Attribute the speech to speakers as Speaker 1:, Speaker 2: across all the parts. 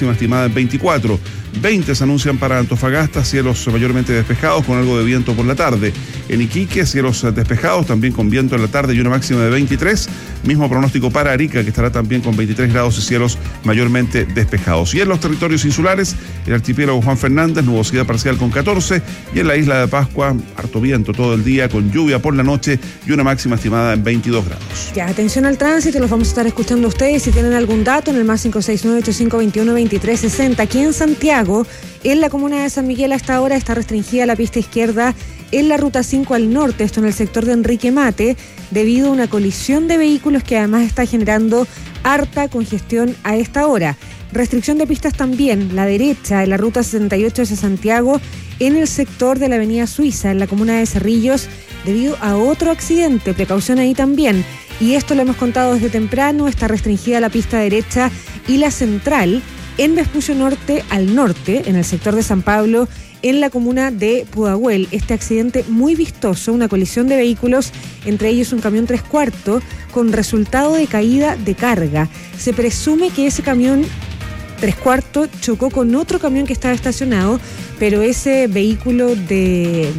Speaker 1: máxima estimada en 24. 20 se anuncian para Antofagasta, cielos mayormente despejados con algo de viento por la tarde. En Iquique, cielos despejados, también con viento en la tarde y una máxima de 23. Mismo pronóstico para Arica, que estará también con 23 grados y cielos mayormente despejados. Y en los territorios insulares, el archipiélago Juan Fernández, nubosidad parcial con 14. Y en la isla de Pascua, harto viento todo el día, con lluvia por la noche y una máxima estimada en 22 grados.
Speaker 2: Ya, atención al tránsito, los vamos a estar escuchando a ustedes. Si tienen algún dato, en el más 569-8521-2360. Aquí en Santiago, en la comuna de San Miguel, hasta ahora está restringida la pista izquierda en la ruta 5 al norte, esto en el sector de Enrique Mate, debido a una colisión de vehículos que además está generando harta congestión a esta hora. Restricción de pistas también, la derecha, en la ruta 68 hacia Santiago, en el sector de la avenida Suiza, en la comuna de Cerrillos, debido a otro accidente. Precaución ahí también. Y esto lo hemos contado desde temprano, está restringida la pista derecha y la central en Vespucio Norte al norte, en el sector de San Pablo, en la comuna de Pudahuel. Este accidente muy vistoso, una colisión de vehículos, entre ellos un camión 3/4, con resultado de caída de carga. Se presume que ese camión 3/4 chocó con otro camión que estaba estacionado, pero ese vehículo de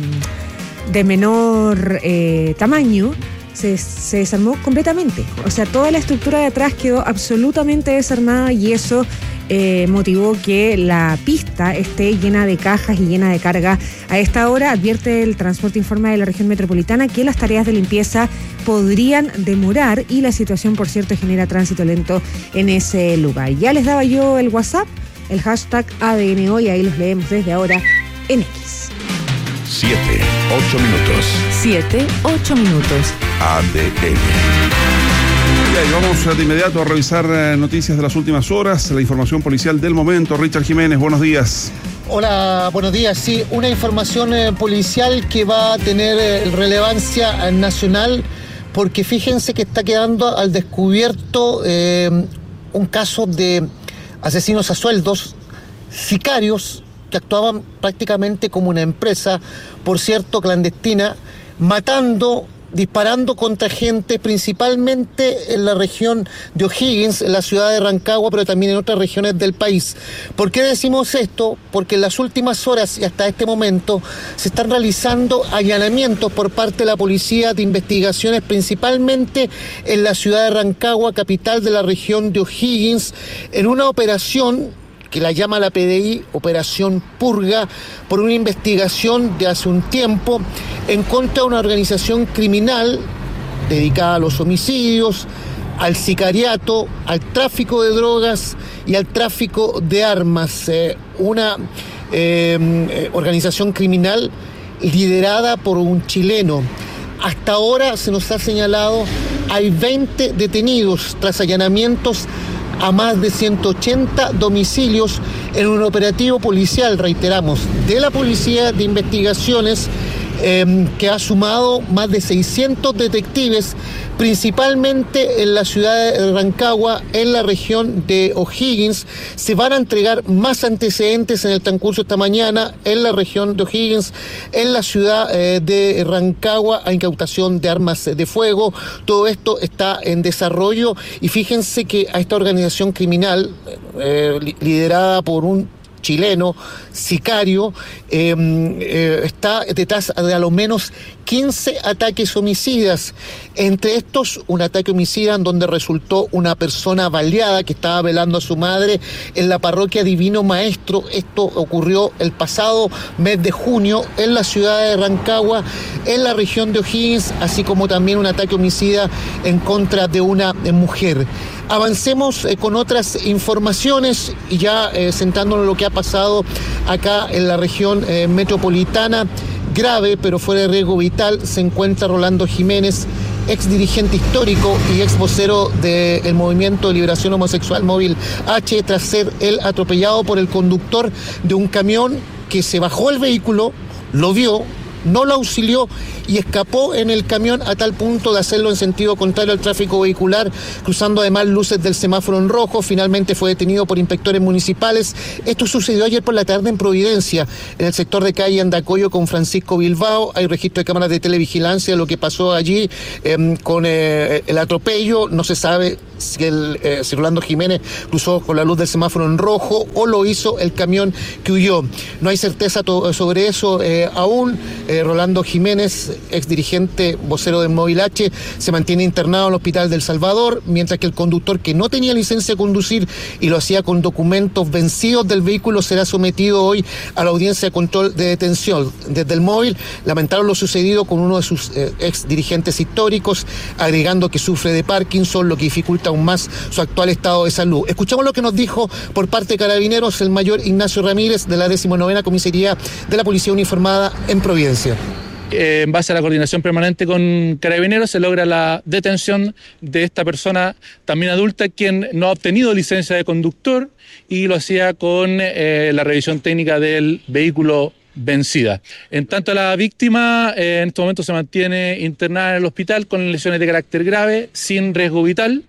Speaker 2: menor tamaño se desarmó completamente. O sea, toda la estructura de atrás quedó absolutamente desarmada y eso motivó que la pista esté llena de cajas y llena de carga. A esta hora advierte el Transporte Informa de la región metropolitana que las tareas de limpieza podrían demorar y la situación, por cierto, genera tránsito lento en ese lugar. Ya les daba yo el WhatsApp, el hashtag ADN Hoy, ahí los leemos desde ahora en X.
Speaker 3: 7-8 minutos.
Speaker 2: 7-8 minutos.
Speaker 3: ADN.
Speaker 1: Y vamos de inmediato a revisar noticias de las últimas horas, la información policial del momento. Richard Jiménez, buenos días.
Speaker 4: Hola, buenos días. Sí, una información policial que va a tener relevancia nacional, porque fíjense que está quedando al descubierto un caso de asesinos a sueldos, sicarios, que actuaban prácticamente como una empresa, por cierto, clandestina, disparando contra gente, principalmente en la región de O'Higgins, en la ciudad de Rancagua, pero también en otras regiones del país. ¿Por qué decimos esto? Porque en las últimas horas y hasta este momento se están realizando allanamientos por parte de la Policía de Investigaciones, principalmente en la ciudad de Rancagua, capital de la región de O'Higgins, en una operación que la llama la PDI Operación Purga, por una investigación de hace un tiempo en contra de una organización criminal dedicada a los homicidios, al sicariato, al tráfico de drogas y al tráfico de armas. Una organización criminal liderada por un chileno. Hasta ahora se nos ha señalado, hay 20 detenidos tras allanamientos a más de 180 domicilios en un operativo policial, reiteramos, de la Policía de Investigaciones, que ha sumado más de 600 detectives, principalmente en la ciudad de Rancagua, en la región de O'Higgins. Se van a entregar más antecedentes en el transcurso de esta mañana en la región de O'Higgins, en la ciudad de Rancagua, a incautación de armas de fuego. Todo esto está en desarrollo y fíjense que a esta organización criminal, liderada por un chileno, sicario, está detrás de a lo menos 15 ataques homicidas. Entre estos, un ataque homicida en donde resultó una persona baleada que estaba velando a su madre en la parroquia Divino Maestro. Esto ocurrió el pasado mes de junio en la ciudad de Rancagua, en la región de O'Higgins, así como también un ataque homicida en contra de una mujer. Avancemos con otras informaciones y ya centrándonos en lo que ha pasado acá en la región metropolitana. Grave, pero fuera de riesgo vital, se encuentra Rolando Jiménez, ex dirigente histórico y ex vocero del Movimiento de Liberación Homosexual Móvil H, tras ser él atropellado por el conductor de un camión que se bajó del vehículo, lo vio, no lo auxilió y escapó en el camión a tal punto de hacerlo en sentido contrario al tráfico vehicular, cruzando además luces del semáforo en rojo. Finalmente fue detenido por inspectores municipales. Esto sucedió ayer por la tarde en Providencia, en el sector de calle Andacoyo con Francisco Bilbao. Hay registro de cámaras de televigilancia de lo que pasó allí con el atropello. No se sabe si Rolando Jiménez cruzó con la luz del semáforo en rojo o lo hizo el camión que huyó. No hay certeza sobre eso aún. Rolando Jiménez, ex dirigente vocero del Móvil H, se mantiene internado en el Hospital del Salvador, mientras que el conductor, que no tenía licencia de conducir y lo hacía con documentos vencidos del vehículo, será sometido hoy a la audiencia de control de detención. Desde el Móvil lamentaron lo sucedido con uno de sus ex dirigentes históricos, agregando que sufre de Parkinson, lo que dificulta aún más su actual estado de salud. Escuchamos lo que nos dijo por parte de Carabineros el mayor Ignacio Ramírez, de la 19ª Comisaría de la Policía Uniformada en Providencia.
Speaker 5: En base a la coordinación permanente con Carabineros se logra la detención de esta persona también adulta, quien no ha obtenido licencia de conductor y lo hacía con la revisión técnica del vehículo vencida. En tanto, la víctima en este momento se mantiene internada en el hospital con lesiones de carácter grave, sin riesgo vital.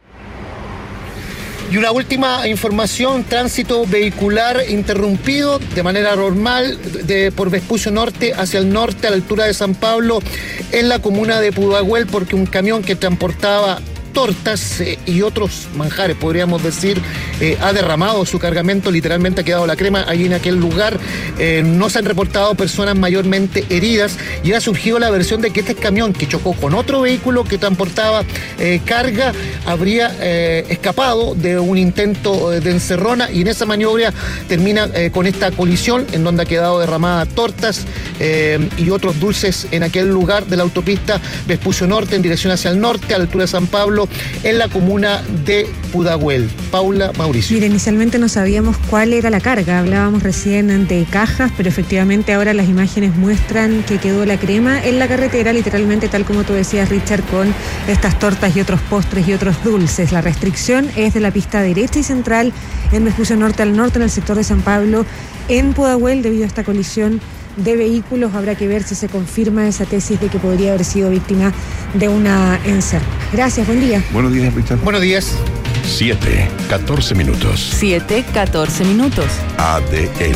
Speaker 4: Y una última información: tránsito vehicular interrumpido de manera normal por Vespucio Norte hacia el norte a la altura de San Pablo en la comuna de Pudahuel, porque un camión que transportaba tortas y otros manjares, podríamos decir, ha derramado su cargamento, literalmente ha quedado la crema allí en aquel lugar. No se han reportado personas mayormente heridas y ha surgido la versión de que este camión, que chocó con otro vehículo que transportaba carga, habría escapado de un intento de encerrona, y en esa maniobra termina con esta colisión en donde ha quedado derramada tortas y otros dulces en aquel lugar de la autopista Vespucio Norte en dirección hacia el norte, a la altura de San Pablo, en la comuna de Pudahuel. Paula, Mauricio.
Speaker 2: Mira, inicialmente no sabíamos cuál era la carga, hablábamos recién de cajas, pero efectivamente ahora las imágenes muestran que quedó la crema en la carretera, literalmente tal como tú decías, Richard, con estas tortas y otros postres y otros dulces. La restricción es de la pista derecha y central en Vespucio Norte al norte, en el sector de San Pablo, en Pudahuel, debido a esta colisión de vehículos. Habrá que ver si se confirma esa tesis de que podría haber sido víctima de una encerrona. Gracias, buen día.
Speaker 1: Buenos días, Richard.
Speaker 4: Buenos días.
Speaker 3: 7:14 minutos.
Speaker 6: 7:14 minutos.
Speaker 3: ADN.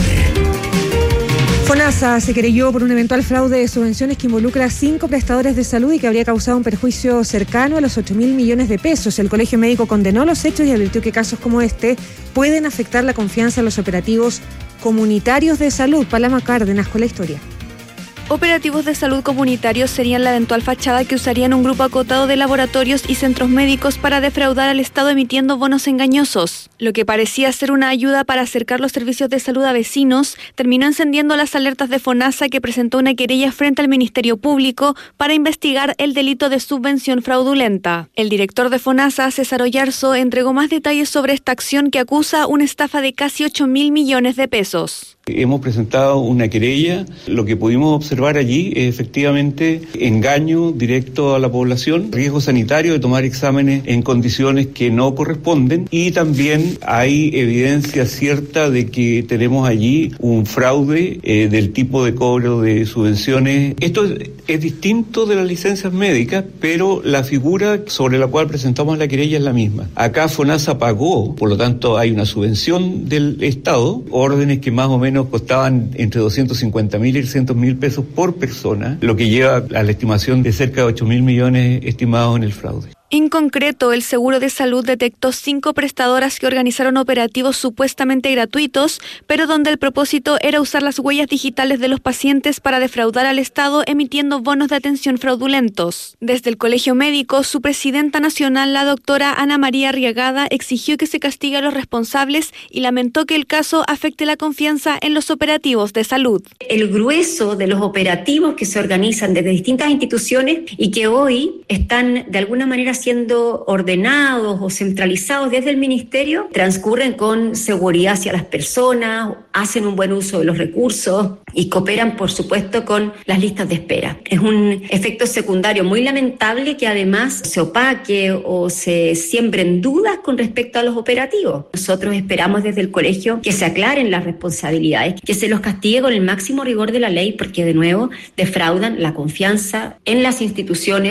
Speaker 2: FONASA se querelló por un eventual fraude de subvenciones que involucra a 5 prestadores de salud y que habría causado un perjuicio cercano a los 8.000 millones de pesos. El Colegio Médico condenó los hechos y advirtió que casos como este pueden afectar la confianza en los operativos comunitarios de salud. Paloma Cárdenas con la historia.
Speaker 7: Operativos de salud comunitarios serían la eventual fachada que usarían un grupo acotado de laboratorios y centros médicos para defraudar al Estado emitiendo bonos engañosos. Lo que parecía ser una ayuda para acercar los servicios de salud a vecinos terminó encendiendo las alertas de FONASA, que presentó una querella frente al Ministerio Público para investigar el delito de subvención fraudulenta. El director de FONASA, César Oyarzo, entregó más detalles sobre esta acción que acusa una estafa de casi 8.000 millones de pesos.
Speaker 8: Hemos presentado una querella. Lo que pudimos observar allí es efectivamente engaño directo a la población, riesgo sanitario de tomar exámenes en condiciones que no corresponden, y también hay evidencia cierta de que tenemos allí un fraude del tipo de cobro de subvenciones. Esto es distinto de las licencias médicas, pero la figura sobre la cual presentamos la querella es la misma. Acá FONASA pagó, por lo tanto hay una subvención del Estado, órdenes que más o menos costaban entre 250.000 y 300.000 pesos por persona, lo que lleva a la estimación de cerca de 8.000 millones estimados en el fraude.
Speaker 7: En concreto, el Seguro de Salud detectó 5 prestadoras que organizaron operativos supuestamente gratuitos, pero donde el propósito era usar las huellas digitales de los pacientes para defraudar al Estado emitiendo bonos de atención fraudulentos. Desde el Colegio Médico, su presidenta nacional, la doctora Ana María Arriagada, exigió que se castigue a los responsables y lamentó que el caso afecte la confianza en los operativos de salud.
Speaker 9: El grueso de los operativos que se organizan desde distintas instituciones y que hoy están de alguna manera siendo ordenados o centralizados desde el Ministerio, transcurren con seguridad hacia las personas, hacen un buen uso de los recursos y cooperan, por supuesto, con las listas de espera. Es un efecto secundario muy lamentable que además se opaque o se siembren dudas con respecto a los operativos. Nosotros esperamos desde el colegio que se aclaren las responsabilidades, que se los castigue con el máximo rigor de la ley, porque de nuevo defraudan la confianza en las instituciones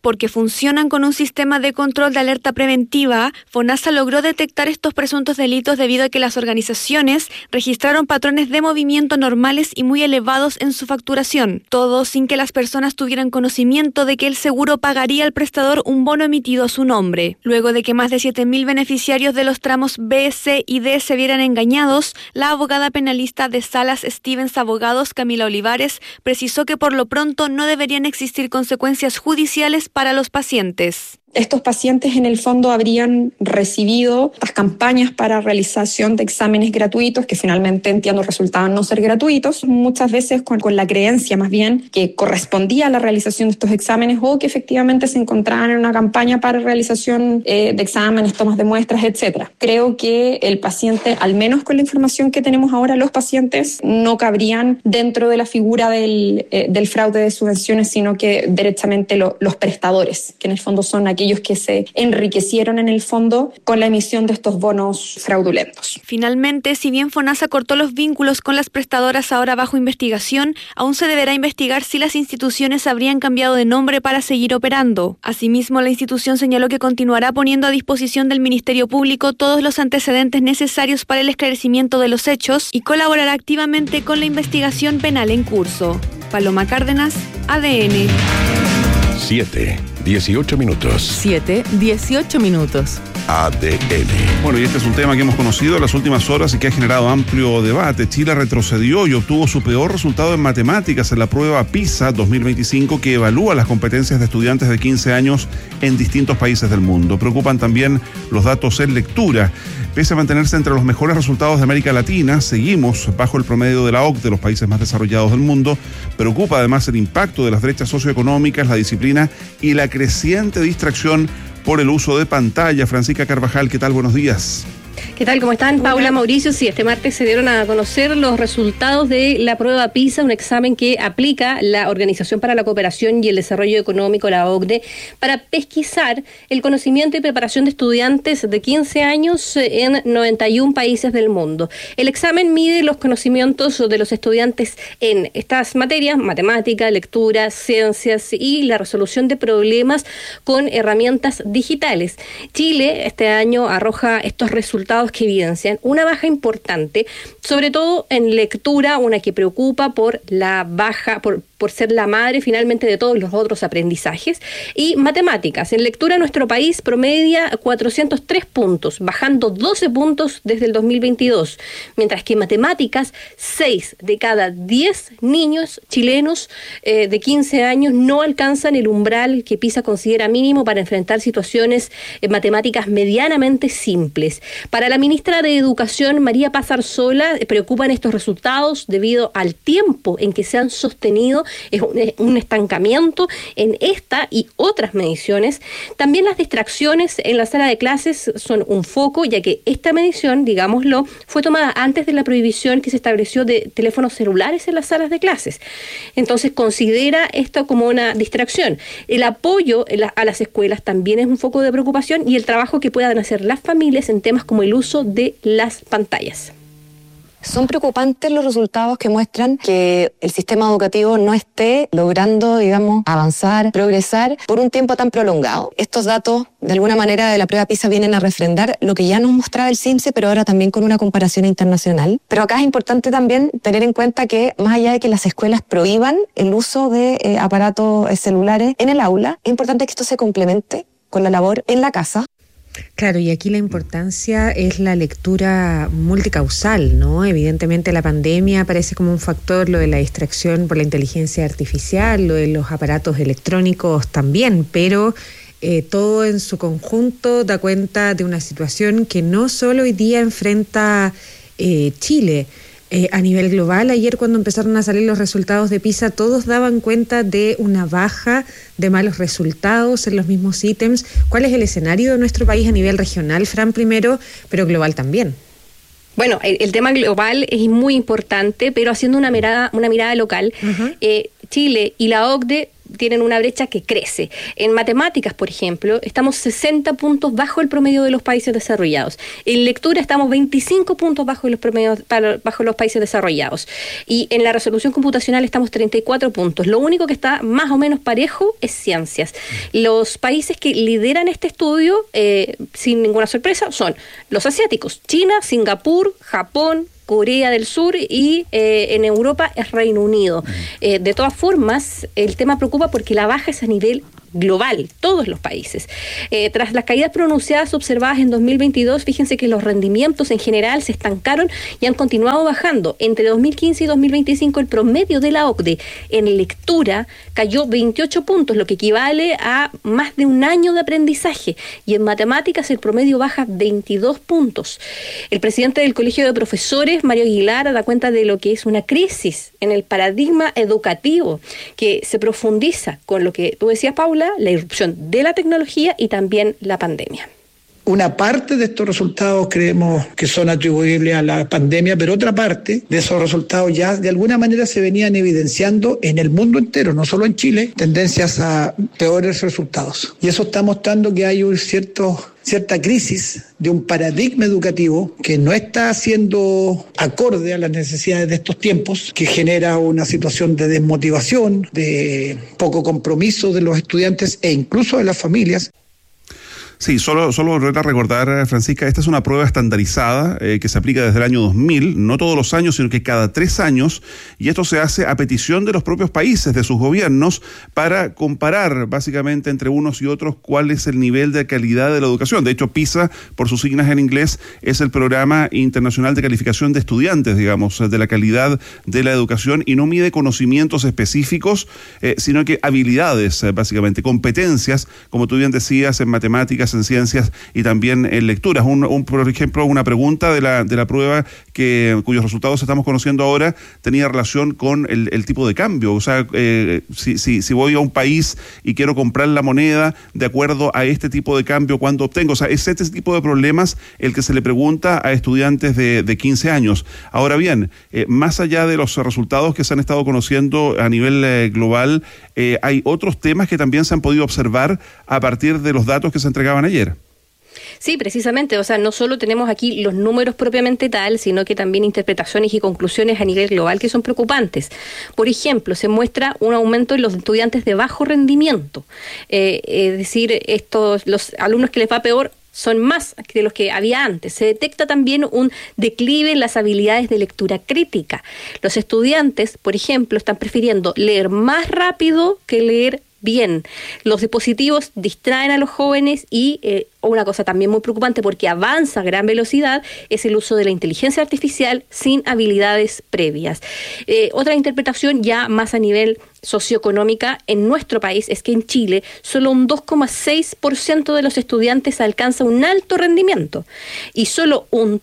Speaker 7: Porque funcionan con un sistema de control de alerta preventiva, FONASA logró detectar estos presuntos delitos debido a que las organizaciones registraron patrones de movimiento normales y muy elevados en su facturación, todo sin que las personas tuvieran conocimiento de que el seguro pagaría al prestador un bono emitido a su nombre. Luego de que más de 7.000 beneficiarios de los tramos B, C y D se vieran engañados, la abogada penalista de Salas Stevens Abogados, Camila Olivares, precisó que por lo pronto no deberían existir consecuencias judiciales para los pacientes.
Speaker 10: Estos pacientes en el fondo habrían recibido estas campañas para realización de exámenes gratuitos que finalmente entiendo resultaban no ser gratuitos, muchas veces con la creencia más bien que correspondía a la realización de estos exámenes o que efectivamente se encontraban en una campaña para realización de exámenes, tomas de muestras, etc. Creo que el paciente, al menos con la información que tenemos ahora, los pacientes no cabrían dentro de la figura del fraude de subvenciones, sino que derechamente los prestadores, que en el fondo son aquellos que se enriquecieron en el fondo con la emisión de estos bonos fraudulentos.
Speaker 7: Finalmente, si bien FONASA cortó los vínculos con las prestadoras ahora bajo investigación, aún se deberá investigar si las instituciones habrían cambiado de nombre para seguir operando. Asimismo, la institución señaló que continuará poniendo a disposición del Ministerio Público todos los antecedentes necesarios para el esclarecimiento de los hechos y colaborará activamente con la investigación penal en curso. Paloma Cárdenas, ADN.
Speaker 3: 7:18 minutos.
Speaker 6: 7:18 minutos.
Speaker 3: ADN.
Speaker 1: Bueno, y este es un tema que hemos conocido en las últimas horas y que ha generado amplio debate. Chile retrocedió y obtuvo su peor resultado en matemáticas en la prueba PISA 2025, que evalúa las competencias de estudiantes de 15 años en distintos países del mundo. Preocupan también los datos en lectura. Pese a mantenerse entre los mejores resultados de América Latina, seguimos bajo el promedio de la OCDE, de los países más desarrollados del mundo. Preocupa además el impacto de las brechas socioeconómicas, la disciplina y la creciente distracción por el uso de pantalla. Francisca Carvajal, ¿qué tal? Buenos días.
Speaker 11: ¿Qué tal? ¿Cómo están? Paula, Mauricio. Sí, este martes se dieron a conocer los resultados de la prueba PISA, un examen que aplica la Organización para la Cooperación y el Desarrollo Económico, la OCDE, para pesquisar el conocimiento y preparación de estudiantes de 15 años en 91 países del mundo. El examen mide los conocimientos de los estudiantes en estas materias: matemática, lectura, ciencias y la resolución de problemas con herramientas digitales. Chile este año arroja estos resultados que evidencian una baja importante, sobre todo en lectura, una que preocupa por la baja, por ser la madre finalmente de todos los otros aprendizajes, y matemáticas. En lectura nuestro país promedia 403 puntos, bajando 12 puntos desde el 2022, mientras que en matemáticas 6 de cada 10 niños chilenos de 15 años no alcanzan el umbral que PISA considera mínimo para enfrentar situaciones matemáticas medianamente simples. Para la ministra de Educación, María Paz Arzola, preocupan estos resultados debido al tiempo en que se han sostenido. Es un estancamiento en esta y otras mediciones. También las distracciones en la sala de clases son un foco, ya que esta medición, digámoslo, fue tomada antes de la prohibición que se estableció de teléfonos celulares en las salas de clases. Entonces considera esto como una distracción. El apoyo a las escuelas también es un foco de preocupación, y el trabajo que puedan hacer las familias en temas como el uso de las pantallas.
Speaker 12: Son preocupantes los resultados que muestran que el sistema educativo no esté logrando, avanzar, progresar por un tiempo tan prolongado. Estos datos, de alguna manera, de la prueba PISA vienen a refrendar lo que ya nos mostraba el CIMSE, pero ahora también con una comparación internacional. Pero acá es importante también tener en cuenta que, más allá de que las escuelas prohíban el uso de aparatos celulares en el aula, es importante que esto se complemente con la labor en la casa.
Speaker 2: Claro, y aquí la importancia es la lectura multicausal, ¿no? Evidentemente la pandemia aparece como un factor, lo de la distracción por la inteligencia artificial, lo de los aparatos electrónicos también, pero todo en su conjunto da cuenta de una situación que no solo hoy día enfrenta Chile. A nivel global, ayer cuando empezaron a salir los resultados de PISA, todos daban cuenta de una baja de malos resultados en los mismos ítems. ¿Cuál es el escenario de nuestro país a nivel regional, Fran, primero, pero global también?
Speaker 11: Bueno, el tema global es muy importante, pero haciendo una mirada local, Chile y la OCDE tienen una brecha que crece. En matemáticas, por ejemplo, estamos 60 puntos bajo el promedio de los países desarrollados. En lectura estamos 25 puntos bajo los promedios, bajo los países desarrollados. Y en la resolución computacional estamos 34 puntos. Lo único que está más o menos parejo es ciencias. Los países que lideran este estudio, sin ninguna sorpresa, son los asiáticos: China, Singapur, Japón, Corea del Sur y en Europa es Reino Unido. De todas formas, el tema preocupa porque la baja es a nivel global, todos los países. Tras las caídas pronunciadas observadas en 2022, fíjense que los rendimientos en general se estancaron y han continuado bajando. Entre 2015 y 2025 el promedio de la OCDE en lectura cayó 28 puntos, lo que equivale a más de un año de aprendizaje, y en matemáticas el promedio baja 22 puntos. El presidente del Colegio de Profesores, Mario Aguilar, da cuenta de lo que es una crisis en el paradigma educativo que se profundiza con lo que tú decías, Paula, la irrupción de la tecnología y también la pandemia.
Speaker 13: Una parte de estos resultados creemos que son atribuibles a la pandemia, pero otra parte de esos resultados ya de alguna manera se venían evidenciando en el mundo entero, no solo en Chile, tendencias a peores resultados. Y eso está mostrando que hay cierta crisis de un paradigma educativo que no está siendo acorde a las necesidades de estos tiempos, que genera una situación de desmotivación, de poco compromiso de los estudiantes e incluso de las familias.
Speaker 1: Sí, solo volver a recordar, Francisca, esta es una prueba estandarizada que se aplica desde el año 2000, no todos los años, sino que cada 3 años, y esto se hace a petición de los propios países, de sus gobiernos, para comparar básicamente entre unos y otros cuál es el nivel de calidad de la educación. De hecho, PISA, por sus siglas en inglés, es el Programa Internacional de Calificación de Estudiantes, digamos, de la calidad de la educación, y no mide conocimientos específicos, sino que habilidades, básicamente, competencias, como tú bien decías, en matemáticas, en ciencias y también en lecturas. Por ejemplo, una pregunta de la prueba cuyos resultados estamos conociendo ahora tenía relación con el tipo de cambio. O sea, si voy a un país y quiero comprar la moneda de acuerdo a este tipo de cambio, ¿cuánto obtengo? O sea, es este tipo de problemas el que se le pregunta a estudiantes de 15 años. Ahora bien, más allá de los resultados que se han estado conociendo a nivel global, hay otros temas que también se han podido observar a partir de los datos que se entregaban ayer.
Speaker 11: Sí, precisamente, o sea, no solo tenemos aquí los números propiamente tal, sino que también interpretaciones y conclusiones a nivel global que son preocupantes. Por ejemplo, se muestra un aumento en los estudiantes de bajo rendimiento, es decir, los alumnos que les va peor son más de los que había antes. Se detecta también un declive en las habilidades de lectura crítica. Los estudiantes, por ejemplo, están prefiriendo leer más rápido que leer bien. Los dispositivos distraen a los jóvenes y una cosa también muy preocupante, porque avanza a gran velocidad, es el uso de la inteligencia artificial sin habilidades previas. Otra interpretación ya más a nivel socioeconómica en nuestro país es que en Chile solo un 2,6% de los estudiantes alcanza un alto rendimiento y solo un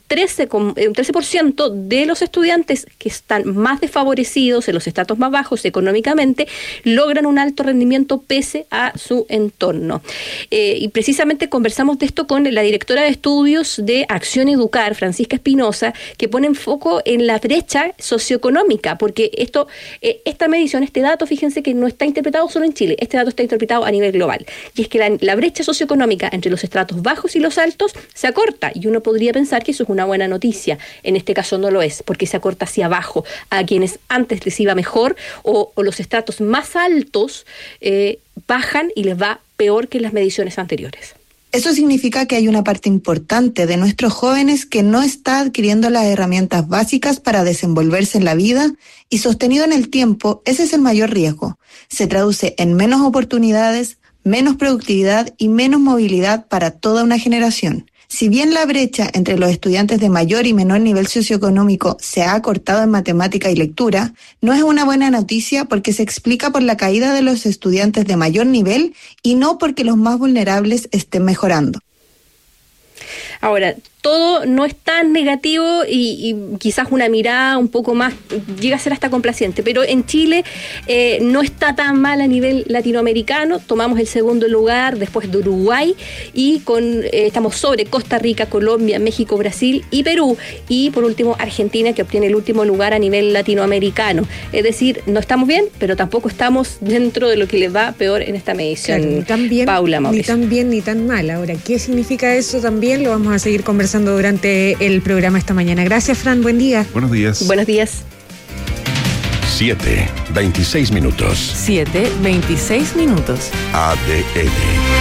Speaker 11: 13% de los estudiantes que están más desfavorecidos, en los estratos más bajos económicamente, logran un alto rendimiento pese a su entorno. Y precisamente conversamos de esto con la directora de estudios de Acción Educar, Francisca Espinosa, que pone en foco en la brecha socioeconómica, porque esta medición, este dato, fíjense que no está interpretado solo en Chile, este dato está interpretado a nivel global, y es que la brecha socioeconómica entre los estratos bajos y los altos se acorta, y uno podría pensar que eso es una buena noticia. En este caso no lo es, porque se acorta hacia abajo, a quienes antes les iba mejor, o los estratos más altos bajan y les va peor que en las mediciones anteriores.
Speaker 14: Eso significa que hay una parte importante de nuestros jóvenes que no está adquiriendo las herramientas básicas para desenvolverse en la vida, y sostenido en el tiempo, ese es el mayor riesgo. Se traduce en menos oportunidades, menos productividad y menos movilidad para toda una generación. Si bien la brecha entre los estudiantes de mayor y menor nivel socioeconómico se ha acortado en matemática y lectura, no es una buena noticia porque se explica por la caída de los estudiantes de mayor nivel y no porque los más vulnerables estén mejorando.
Speaker 11: Ahora, todo no es tan negativo y quizás una mirada un poco más llega a ser hasta complaciente, pero en Chile no está tan mal a nivel latinoamericano. Tomamos el segundo lugar después de Uruguay y estamos sobre Costa Rica, Colombia, México, Brasil y Perú, y por último Argentina, que obtiene el último lugar a nivel latinoamericano. Es decir, no estamos bien, pero tampoco estamos dentro de lo que les va peor en esta medición.
Speaker 2: Claro, ni tan bien,
Speaker 11: Paula, Mauricio.
Speaker 2: Ni tan bien ni tan mal. Ahora, ¿qué significa eso? También lo vamos a seguir conversando durante el programa esta mañana. Gracias, Fran. Buen día.
Speaker 1: Buenos días.
Speaker 11: Buenos días.
Speaker 3: 7:26 minutos.
Speaker 6: 7:26 minutos.
Speaker 3: ADN.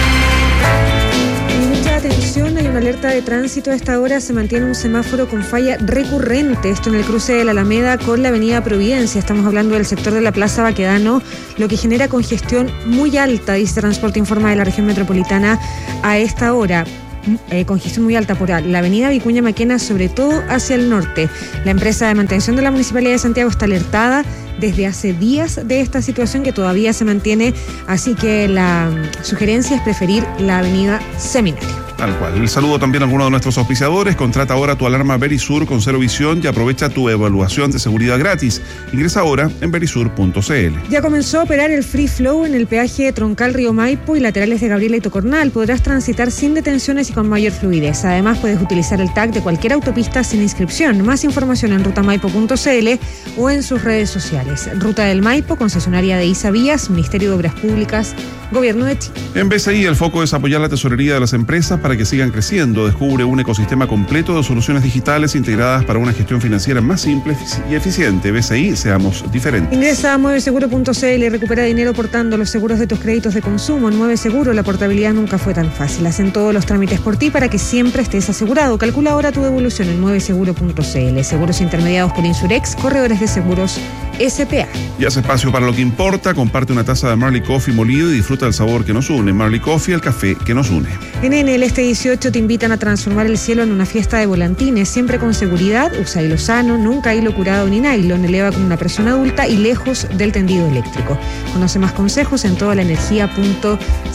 Speaker 2: Mucha atención, hay una alerta de tránsito a esta hora. Se mantiene un semáforo con falla recurrente. Esto en el cruce de la Alameda con la avenida Providencia. Estamos hablando del sector de la Plaza Baquedano, lo que genera congestión muy alta, dice Transporte Informa de la región metropolitana a esta hora. Congestión muy alta por la avenida Vicuña Maquena, sobre todo hacia el norte. La empresa de mantención de la Municipalidad de Santiago está alertada desde hace días de esta situación que todavía se mantiene, así que la sugerencia es preferir la avenida Seminario.
Speaker 1: Tal cual. El saludo también a algunos de nuestros auspiciadores. Contrata ahora tu alarma Verisur con cero visión y aprovecha tu evaluación de seguridad gratis. Ingresa ahora en verisur.cl.
Speaker 2: Ya comenzó a operar el Free Flow en el peaje troncal Río Maipo y laterales de Gabriela y Tocornal. Podrás transitar sin detenciones y con mayor fluidez. Además, puedes utilizar el tag de cualquier autopista sin inscripción. Más información en rutamaipo.cl o en sus redes sociales. Ruta del Maipo, concesionaria de ISA Vías, Ministerio de Obras Públicas, Gobierno de Chile.
Speaker 1: En BCI, el foco es apoyar la tesorería de las empresas para que sigan creciendo. Descubre un ecosistema completo de soluciones digitales integradas para una gestión financiera más simple y eficiente. BCI, seamos diferentes.
Speaker 2: Ingresa a mueveseguro.cl y recupera dinero portando los seguros de tus créditos de consumo. En Mueveseguro, la portabilidad nunca fue tan fácil. Hacen todos los trámites por ti para que siempre estés asegurado. Calcula ahora tu devolución en mueveseguro.cl. Seguros intermediados por Insurex, corredores de seguros SPA.
Speaker 1: Y hace espacio para lo que importa. Comparte una taza de Marley Coffee molido y disfruta el sabor que nos une. Marley Coffee, el café que nos une.
Speaker 2: En Enel, este 18 te invitan a transformar el cielo en una fiesta de volantines, siempre con seguridad. Usa hilo sano, nunca hilo curado ni nylon. Eleva como una persona adulta y lejos del tendido eléctrico. Conoce más consejos en todalaenergia.cl.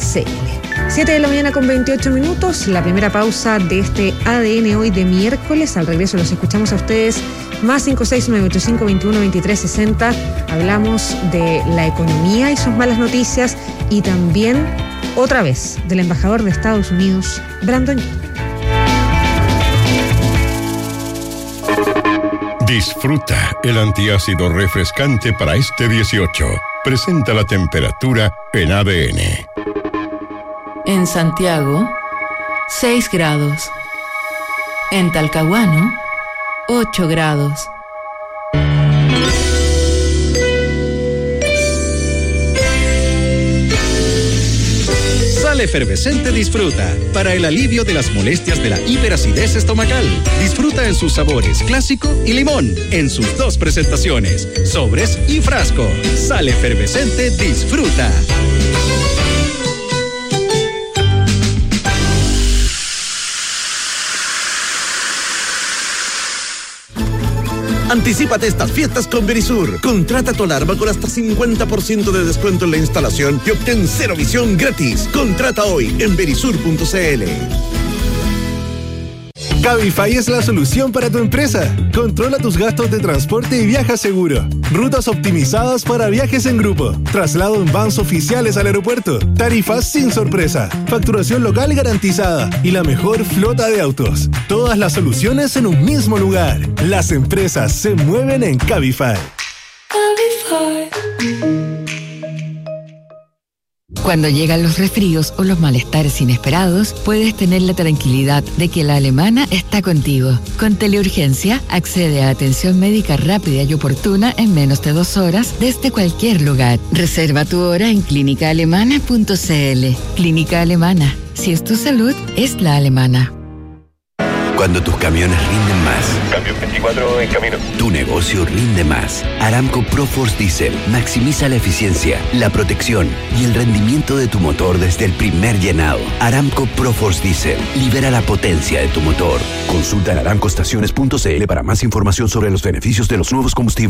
Speaker 2: 7:28 a.m. La primera pausa de este ADN hoy de miércoles. Al regreso los escuchamos a ustedes. Más 56985212360. Hablamos de la economía y sus malas noticias y también, otra vez, del embajador de Estados Unidos, Brandon.
Speaker 3: Disfruta el antiácido refrescante para este 18. Presenta la temperatura en ADN.
Speaker 6: En Santiago, 6 grados. En Talcahuano, 8 grados.
Speaker 15: Sal Efervescente Disfruta, para el alivio de las molestias de la hiperacidez estomacal. Disfruta en sus sabores clásico y limón, en sus dos presentaciones, sobres y frasco. Sal Efervescente Disfruta.
Speaker 16: Anticípate estas fiestas con Verisur. Contrata tu alarma con hasta 50% de descuento en la instalación y obtén cero visión gratis. Contrata hoy en verisur.cl.
Speaker 17: Cabify es la solución para tu empresa. Controla tus gastos de transporte y viaja seguro. Rutas optimizadas para viajes en grupo. Traslado en vans oficiales al aeropuerto. Tarifas sin sorpresa. Facturación local garantizada. Y la mejor flota de autos. Todas las soluciones en un mismo lugar. Las empresas se mueven en Cabify.
Speaker 18: Cuando llegan los resfríos o los malestares inesperados, puedes tener la tranquilidad de que la Alemana está contigo. Con Teleurgencia, accede a atención médica rápida y oportuna en menos de 2 horas desde cualquier lugar. Reserva tu hora en clínicaalemana.cl. Clínica Alemana. Si es tu salud, es la alemana.
Speaker 19: Cuando tus camiones rinden más.
Speaker 3: Cambio 24 en camino.
Speaker 19: Tu negocio rinde más. Aramco ProForce Diesel maximiza la eficiencia, la protección y el rendimiento de tu motor desde el primer llenado. Aramco ProForce Diesel libera la potencia de tu motor. Consulta en aramcoestaciones.cl para más información sobre los beneficios de los nuevos combustibles.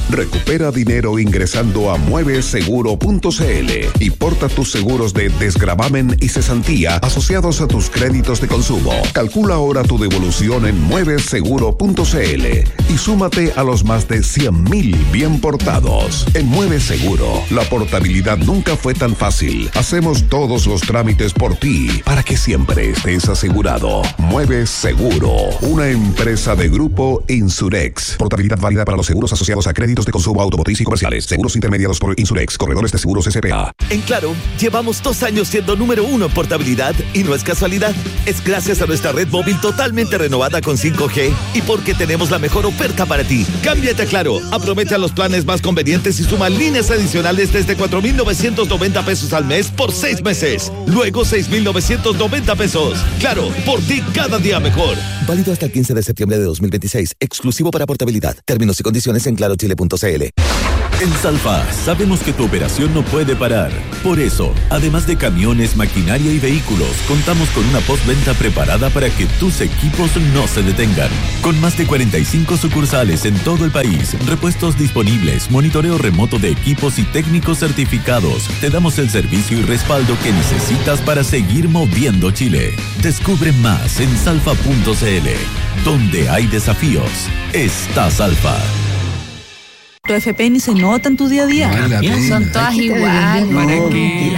Speaker 20: Recupera dinero ingresando a mueveseguro.cl y porta tus seguros de desgravamen y cesantía asociados a tus créditos de consumo. Calcula ahora tu devolución en mueveseguro.cl y súmate a los más de 100.000 bien portados. En Mueve Seguro, la portabilidad nunca fue tan fácil. Hacemos todos los trámites por ti para que siempre estés asegurado. Mueve Seguro, una empresa de Grupo Insurex. Portabilidad válida para los seguros asociados a créditos de consumo automotriz y comerciales. Seguros intermediados por Insurex, corredores de seguros SPA.
Speaker 16: En Claro, llevamos 2 años siendo número 1 en portabilidad y no es casualidad. Es gracias a nuestra red móvil totalmente renovada con 5G y porque tenemos la mejor oferta para ti. Cámbiate a Claro, aprovecha los planes más convenientes y suma líneas adicionales desde 4,990 pesos al mes por 6 meses. Luego 6,990 pesos. Claro, por ti cada día mejor. Válido hasta el 15 de septiembre de 2026. Exclusivo para portabilidad. Términos y condiciones en clarochile.cl.
Speaker 21: En Salfa sabemos que tu operación no puede parar. Por eso, además de camiones, maquinaria y vehículos, contamos con una postventa preparada para que tus equipos no se detengan. Con más de 45 sucursales en todo el país, repuestos disponibles, monitoreo remoto de equipos y técnicos certificados, te damos el servicio y respaldo que necesitas para seguir moviendo Chile. Descubre más en salfa.cl. Donde hay desafíos, está Salfa.
Speaker 22: Tu FP ni se nota en tu día a día.
Speaker 23: Son todas iguales.
Speaker 22: ¿Para qué?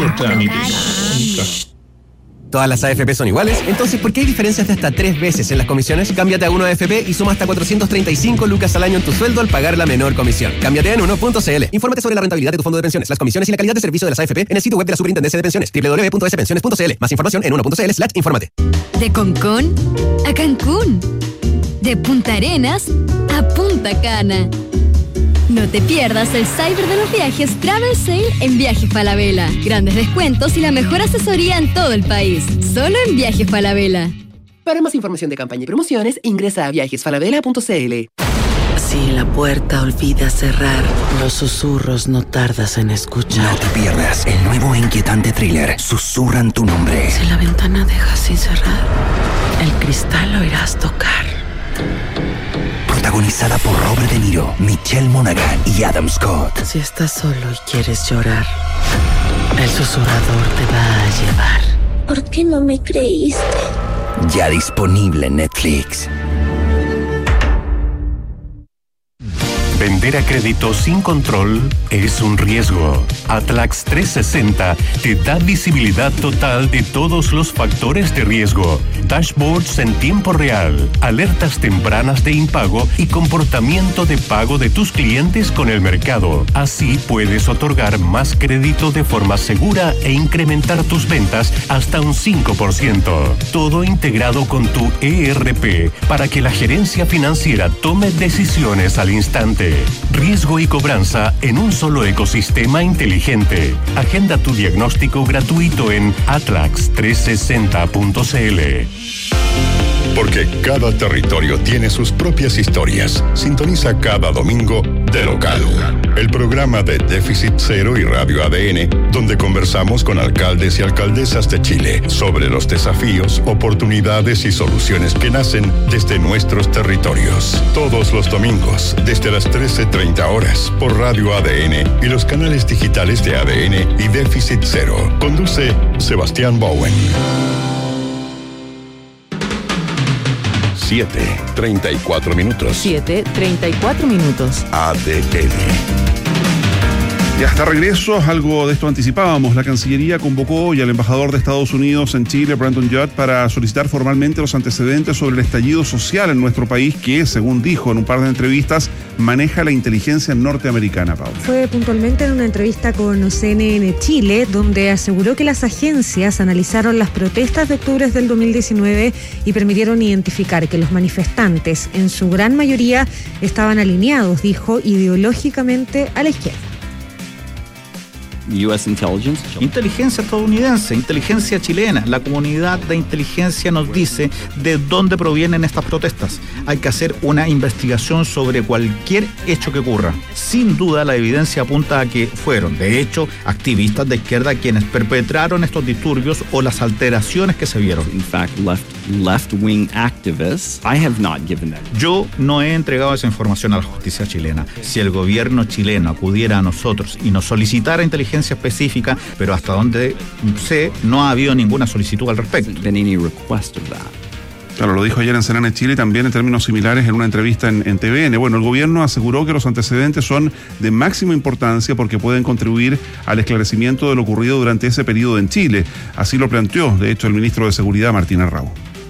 Speaker 23: ¿Todas las AFP son iguales? Entonces, ¿por qué hay diferencias de hasta 3 veces en las comisiones? Cámbiate a Uno AFP y suma hasta 435 lucas al año en tu sueldo al pagar la menor comisión. Cámbiate en uno.cl. Infórmate sobre la rentabilidad de tu fondo de pensiones, las comisiones y la calidad de servicio de las AFP en el sitio web de la Superintendencia de Pensiones, www.spensiones.cl. Más información en uno.cl/infórmate.
Speaker 24: De Concón a Cancún. De Punta Arenas a Punta Cana. No te pierdas el Cyber de los Viajes Travel Sale en Viajes Falabella. Grandes descuentos y la mejor asesoría en todo el país. Solo en Viajes Falabella.
Speaker 25: Para más información de campaña y promociones, ingresa a viajesfalabella.cl.
Speaker 26: Si la puerta olvida cerrar, los susurros no tardas en escuchar.
Speaker 27: No te pierdas el nuevo e inquietante thriller Susurran tu nombre.
Speaker 26: Si la ventana deja sin cerrar, el cristal oirás tocar.
Speaker 27: Protagonizada por Robert De Niro, Michelle Monaghan y Adam Scott.
Speaker 26: Si estás solo y quieres llorar, el susurrador te va a llevar.
Speaker 28: ¿Por qué no me creíste?
Speaker 27: Ya disponible en Netflix.
Speaker 3: Vender a crédito sin control es un riesgo. Atlax 360 te da visibilidad total de todos los factores de riesgo, dashboards en tiempo real, alertas tempranas de impago y comportamiento de pago de tus clientes con el mercado. Así puedes otorgar más crédito de forma segura e incrementar tus ventas hasta un 5%. Todo integrado con tu ERP para que la gerencia financiera tome decisiones al instante. Riesgo y cobranza en un solo ecosistema inteligente. Agenda tu diagnóstico gratuito en atlax360.cl. Porque cada territorio tiene sus propias historias. Sintoniza cada domingo De Local, el programa de Déficit Cero y Radio ADN, donde conversamos con alcaldes y alcaldesas de Chile sobre los desafíos, oportunidades y soluciones que nacen desde nuestros territorios. Todos los domingos, desde las 13:30 horas, por Radio ADN y los canales digitales de ADN y Déficit Cero. Conduce Sebastián Bowen. 7:34 minutos.
Speaker 6: 7:34 minutos.
Speaker 3: ADN.
Speaker 1: Y hasta regreso, algo de esto anticipábamos. La Cancillería convocó hoy al embajador de Estados Unidos en Chile, Brandon Judd, para solicitar formalmente los antecedentes sobre el estallido social en nuestro país que, según dijo en un par de entrevistas, maneja la inteligencia norteamericana, Paula.
Speaker 2: Fue puntualmente en una entrevista con CNN Chile, donde aseguró que las agencias analizaron las protestas de octubre del 2019 y permitieron identificar que los manifestantes, en su gran mayoría, estaban alineados, dijo, ideológicamente a la izquierda.
Speaker 4: U.S. intelligence.
Speaker 5: Inteligencia estadounidense, inteligencia chilena. La comunidad de inteligencia nos dice de dónde provienen estas protestas. Hay que hacer una investigación sobre cualquier hecho que ocurra. Sin duda, la evidencia apunta a que fueron, de hecho, activistas de izquierda quienes perpetraron estos disturbios o las alteraciones que se vieron.
Speaker 4: In fact, left-wing activists. I have not given that.
Speaker 5: Yo no he entregado esa información a la justicia chilena. Si el gobierno chileno acudiera a nosotros y nos solicitara inteligencia específica, pero hasta donde sé, no ha habido ninguna solicitud al respecto.
Speaker 1: Claro, lo dijo ayer en CNN Chile, también en términos similares en una entrevista en TVN. Bueno, el gobierno aseguró que los antecedentes son de máxima importancia porque pueden contribuir al esclarecimiento de lo ocurrido durante ese periodo en Chile. Así lo planteó, de hecho, el ministro de Seguridad, Martín Arrau.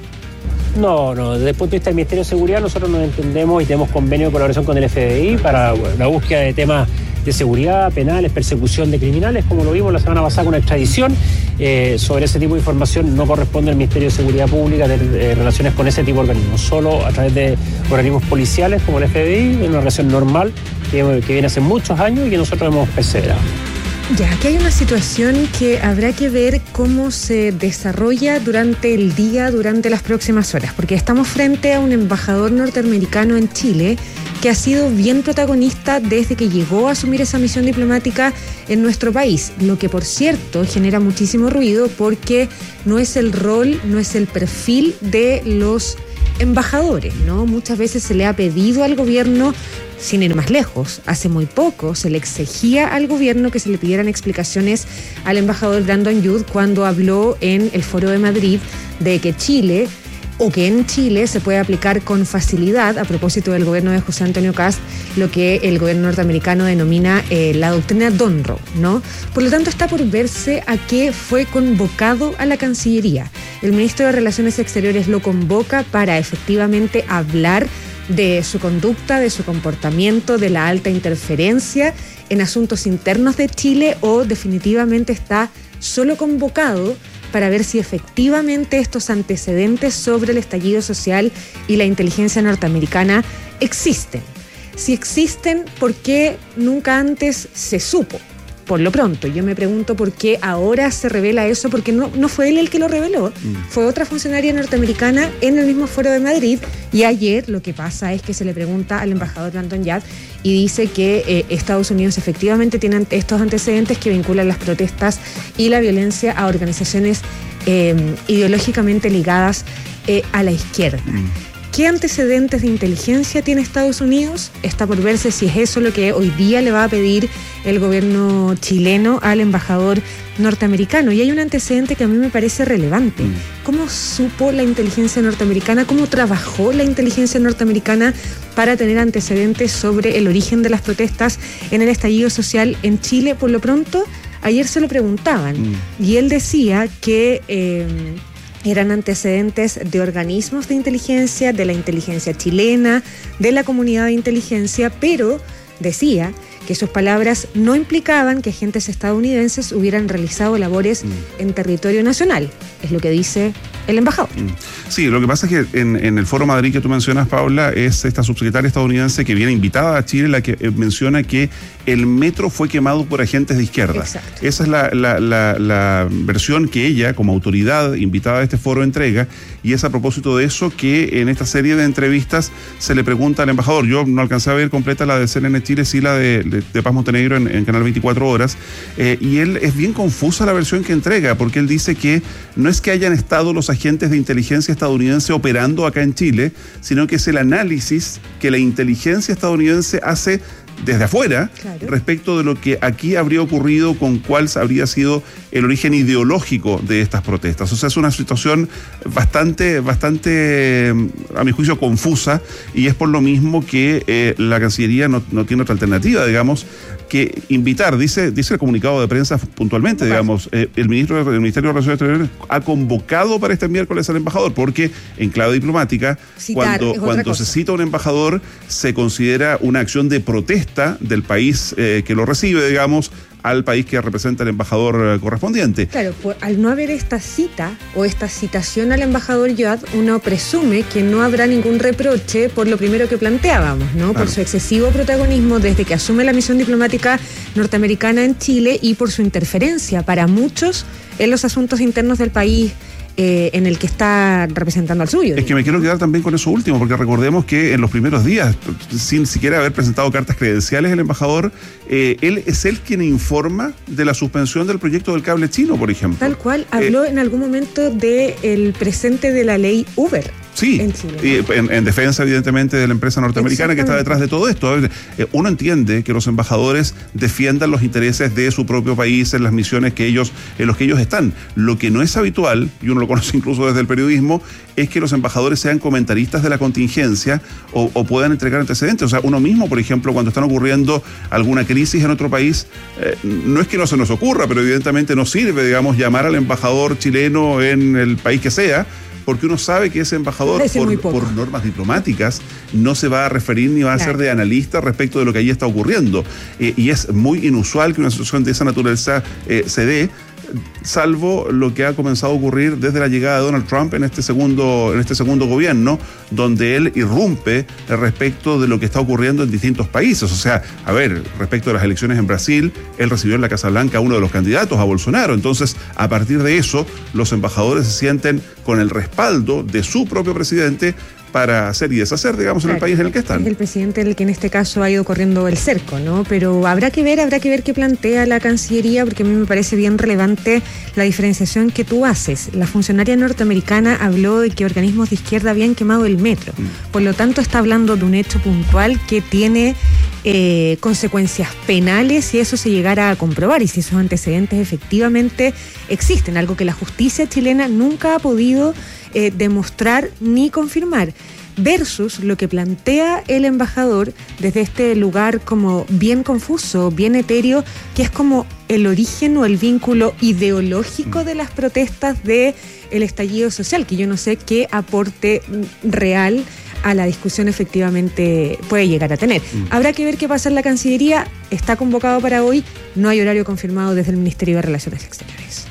Speaker 7: No, desde el punto de vista del Ministerio de Seguridad nosotros nos entendemos y tenemos convenio de colaboración con el FBI para la búsqueda de temas de seguridad, penales, persecución de criminales, como lo vimos la semana pasada con una extradición. Sobre ese tipo de información no corresponde al Ministerio de Seguridad Pública de relaciones con ese tipo de organismos, solo a través de organismos policiales como el FBI, en una relación normal que viene hace muchos años y que nosotros hemos perseverado.
Speaker 2: Ya, aquí hay una situación que habrá que ver cómo se desarrolla durante el día, durante las próximas horas, porque estamos frente a un embajador norteamericano en Chile que ha sido bien protagonista desde que llegó a asumir esa misión diplomática en nuestro país, lo que por cierto genera muchísimo ruido porque no es el rol, no es el perfil de los embajadores, ¿no? Muchas veces se le ha pedido al gobierno, sin ir más lejos, hace muy poco se le exigía al gobierno que se le pidieran explicaciones al embajador Brandon Youth cuando habló en el Foro de Madrid de que Chile, o que en Chile se puede aplicar con facilidad, a propósito del gobierno de José Antonio Kast, lo que el gobierno norteamericano denomina la doctrina Donroe, ¿no? Por lo tanto, está por verse a qué fue convocado a la Cancillería. El ministro de Relaciones Exteriores lo convoca para efectivamente hablar de su conducta, de su comportamiento, de la alta interferencia en asuntos internos de Chile, o definitivamente está solo convocado para ver si efectivamente estos antecedentes sobre el estallido social y la inteligencia norteamericana existen. Si existen, ¿por qué nunca antes se supo? Por lo pronto, yo me pregunto por qué ahora se revela eso, porque no fue él el que lo reveló, fue otra funcionaria norteamericana en el mismo Foro de Madrid, y ayer lo que pasa es que se le pregunta al embajador Brandon Youth y dice que Estados Unidos efectivamente tiene estos antecedentes que vinculan las protestas y la violencia a organizaciones ideológicamente ligadas a la izquierda. ¿Qué antecedentes de inteligencia tiene Estados Unidos? Está por verse si es eso lo que hoy día le va a pedir el gobierno chileno al embajador norteamericano. Y hay un antecedente que a mí me parece relevante. ¿Cómo supo la inteligencia norteamericana? ¿Cómo trabajó la inteligencia norteamericana para tener antecedentes sobre el origen de las protestas en el estallido social en Chile? Por lo pronto, ayer se lo preguntaban y él decía que eran antecedentes de organismos de inteligencia, de la inteligencia chilena, de la comunidad de inteligencia, pero decía que sus palabras no implicaban que agentes estadounidenses hubieran realizado labores en territorio nacional. Es lo que dice el embajador.
Speaker 1: Sí, lo que pasa es que en el Foro Madrid que tú mencionas, Paula, es esta subsecretaria estadounidense que viene invitada a Chile la que menciona que el metro fue quemado por agentes de izquierda. Exacto. Esa es la versión que ella, como autoridad invitada a este foro, entrega, y es a propósito de eso que en esta serie de entrevistas se le pregunta al embajador. Yo no alcancé a ver completa la de CNN Chile, sí la de Paz Montenegro en Canal 24 Horas, y él es bien confusa la versión que entrega, porque él dice que no es que hayan estado los agentes de inteligencia estadounidense operando acá en Chile, sino que es el análisis que la inteligencia estadounidense hace desde afuera, claro, respecto de lo que aquí habría ocurrido, con cuál habría sido el origen ideológico de estas protestas. O sea, es una situación bastante, a mi juicio, confusa, y es por lo mismo que la Cancillería no tiene otra alternativa, digamos, que invitar, dice el comunicado de prensa puntualmente, digamos, el ministro del Ministerio de Relaciones Exteriores ha convocado para este miércoles al embajador, porque en clave diplomática, cuando se cita a un embajador, se considera una acción de protesta del país que lo recibe, digamos, al país que representa el embajador correspondiente.
Speaker 2: Claro, pues, al no haber esta cita o esta citación al embajador Yoav, uno presume que no habrá ningún reproche por lo primero que planteábamos, ¿no? Claro. Por su excesivo protagonismo desde que asume la misión diplomática norteamericana en Chile y por su interferencia para muchos en los asuntos internos del país en el que está representando al suyo.
Speaker 1: Es que me quiero quedar también con eso último, porque recordemos que en los primeros días, sin siquiera haber presentado cartas credenciales, el embajador, él es el quien informa de la suspensión del proyecto del cable chino, por ejemplo.
Speaker 2: Tal cual, habló en algún momento del presente de la ley Uber.
Speaker 1: Sí, en defensa evidentemente de la empresa norteamericana que está detrás de todo esto. Uno entiende que los embajadores defiendan los intereses de su propio país en las misiones en los que ellos están. Lo que no es habitual, y uno lo conoce incluso desde el periodismo, es que los embajadores sean comentaristas de la contingencia o puedan entregar antecedentes. O sea, uno mismo, por ejemplo, cuando están ocurriendo alguna crisis en otro país, no es que no se nos ocurra, pero evidentemente no sirve, digamos, llamar al embajador chileno en el país que sea, porque uno sabe que ese embajador, por normas diplomáticas, no se va a referir ni va a ser de analista respecto de lo que allí está ocurriendo. Y es muy inusual que una situación de esa naturaleza se dé, salvo lo que ha comenzado a ocurrir desde la llegada de Donald Trump en este segundo gobierno, donde él irrumpe respecto de lo que está ocurriendo en distintos países. O sea, a ver, respecto de las elecciones en Brasil, él recibió en la Casa Blanca a uno de los candidatos, a Bolsonaro. Entonces, a partir de eso, los embajadores se sienten con el respaldo de su propio presidente para hacer y deshacer, digamos, en el país en el que están.
Speaker 2: Es el presidente el que en este caso ha ido corriendo el cerco, ¿no? Pero habrá que ver qué plantea la Cancillería, porque a mí me parece bien relevante la diferenciación que tú haces. La funcionaria norteamericana habló de que organismos de izquierda habían quemado el metro. Por lo tanto, está hablando de un hecho puntual que tiene consecuencias penales si eso se llegara a comprobar y si esos antecedentes efectivamente existen, algo que la justicia chilena nunca ha podido demostrar ni confirmar, versus lo que plantea el embajador desde este lugar como bien confuso, bien etéreo, que es como el origen o el vínculo ideológico de las protestas del estallido social, que yo no sé qué aporte real a la discusión efectivamente puede llegar a tener. Habrá que ver qué pasa en la Cancillería. Está convocado para hoy, no hay horario confirmado desde el Ministerio de Relaciones Exteriores.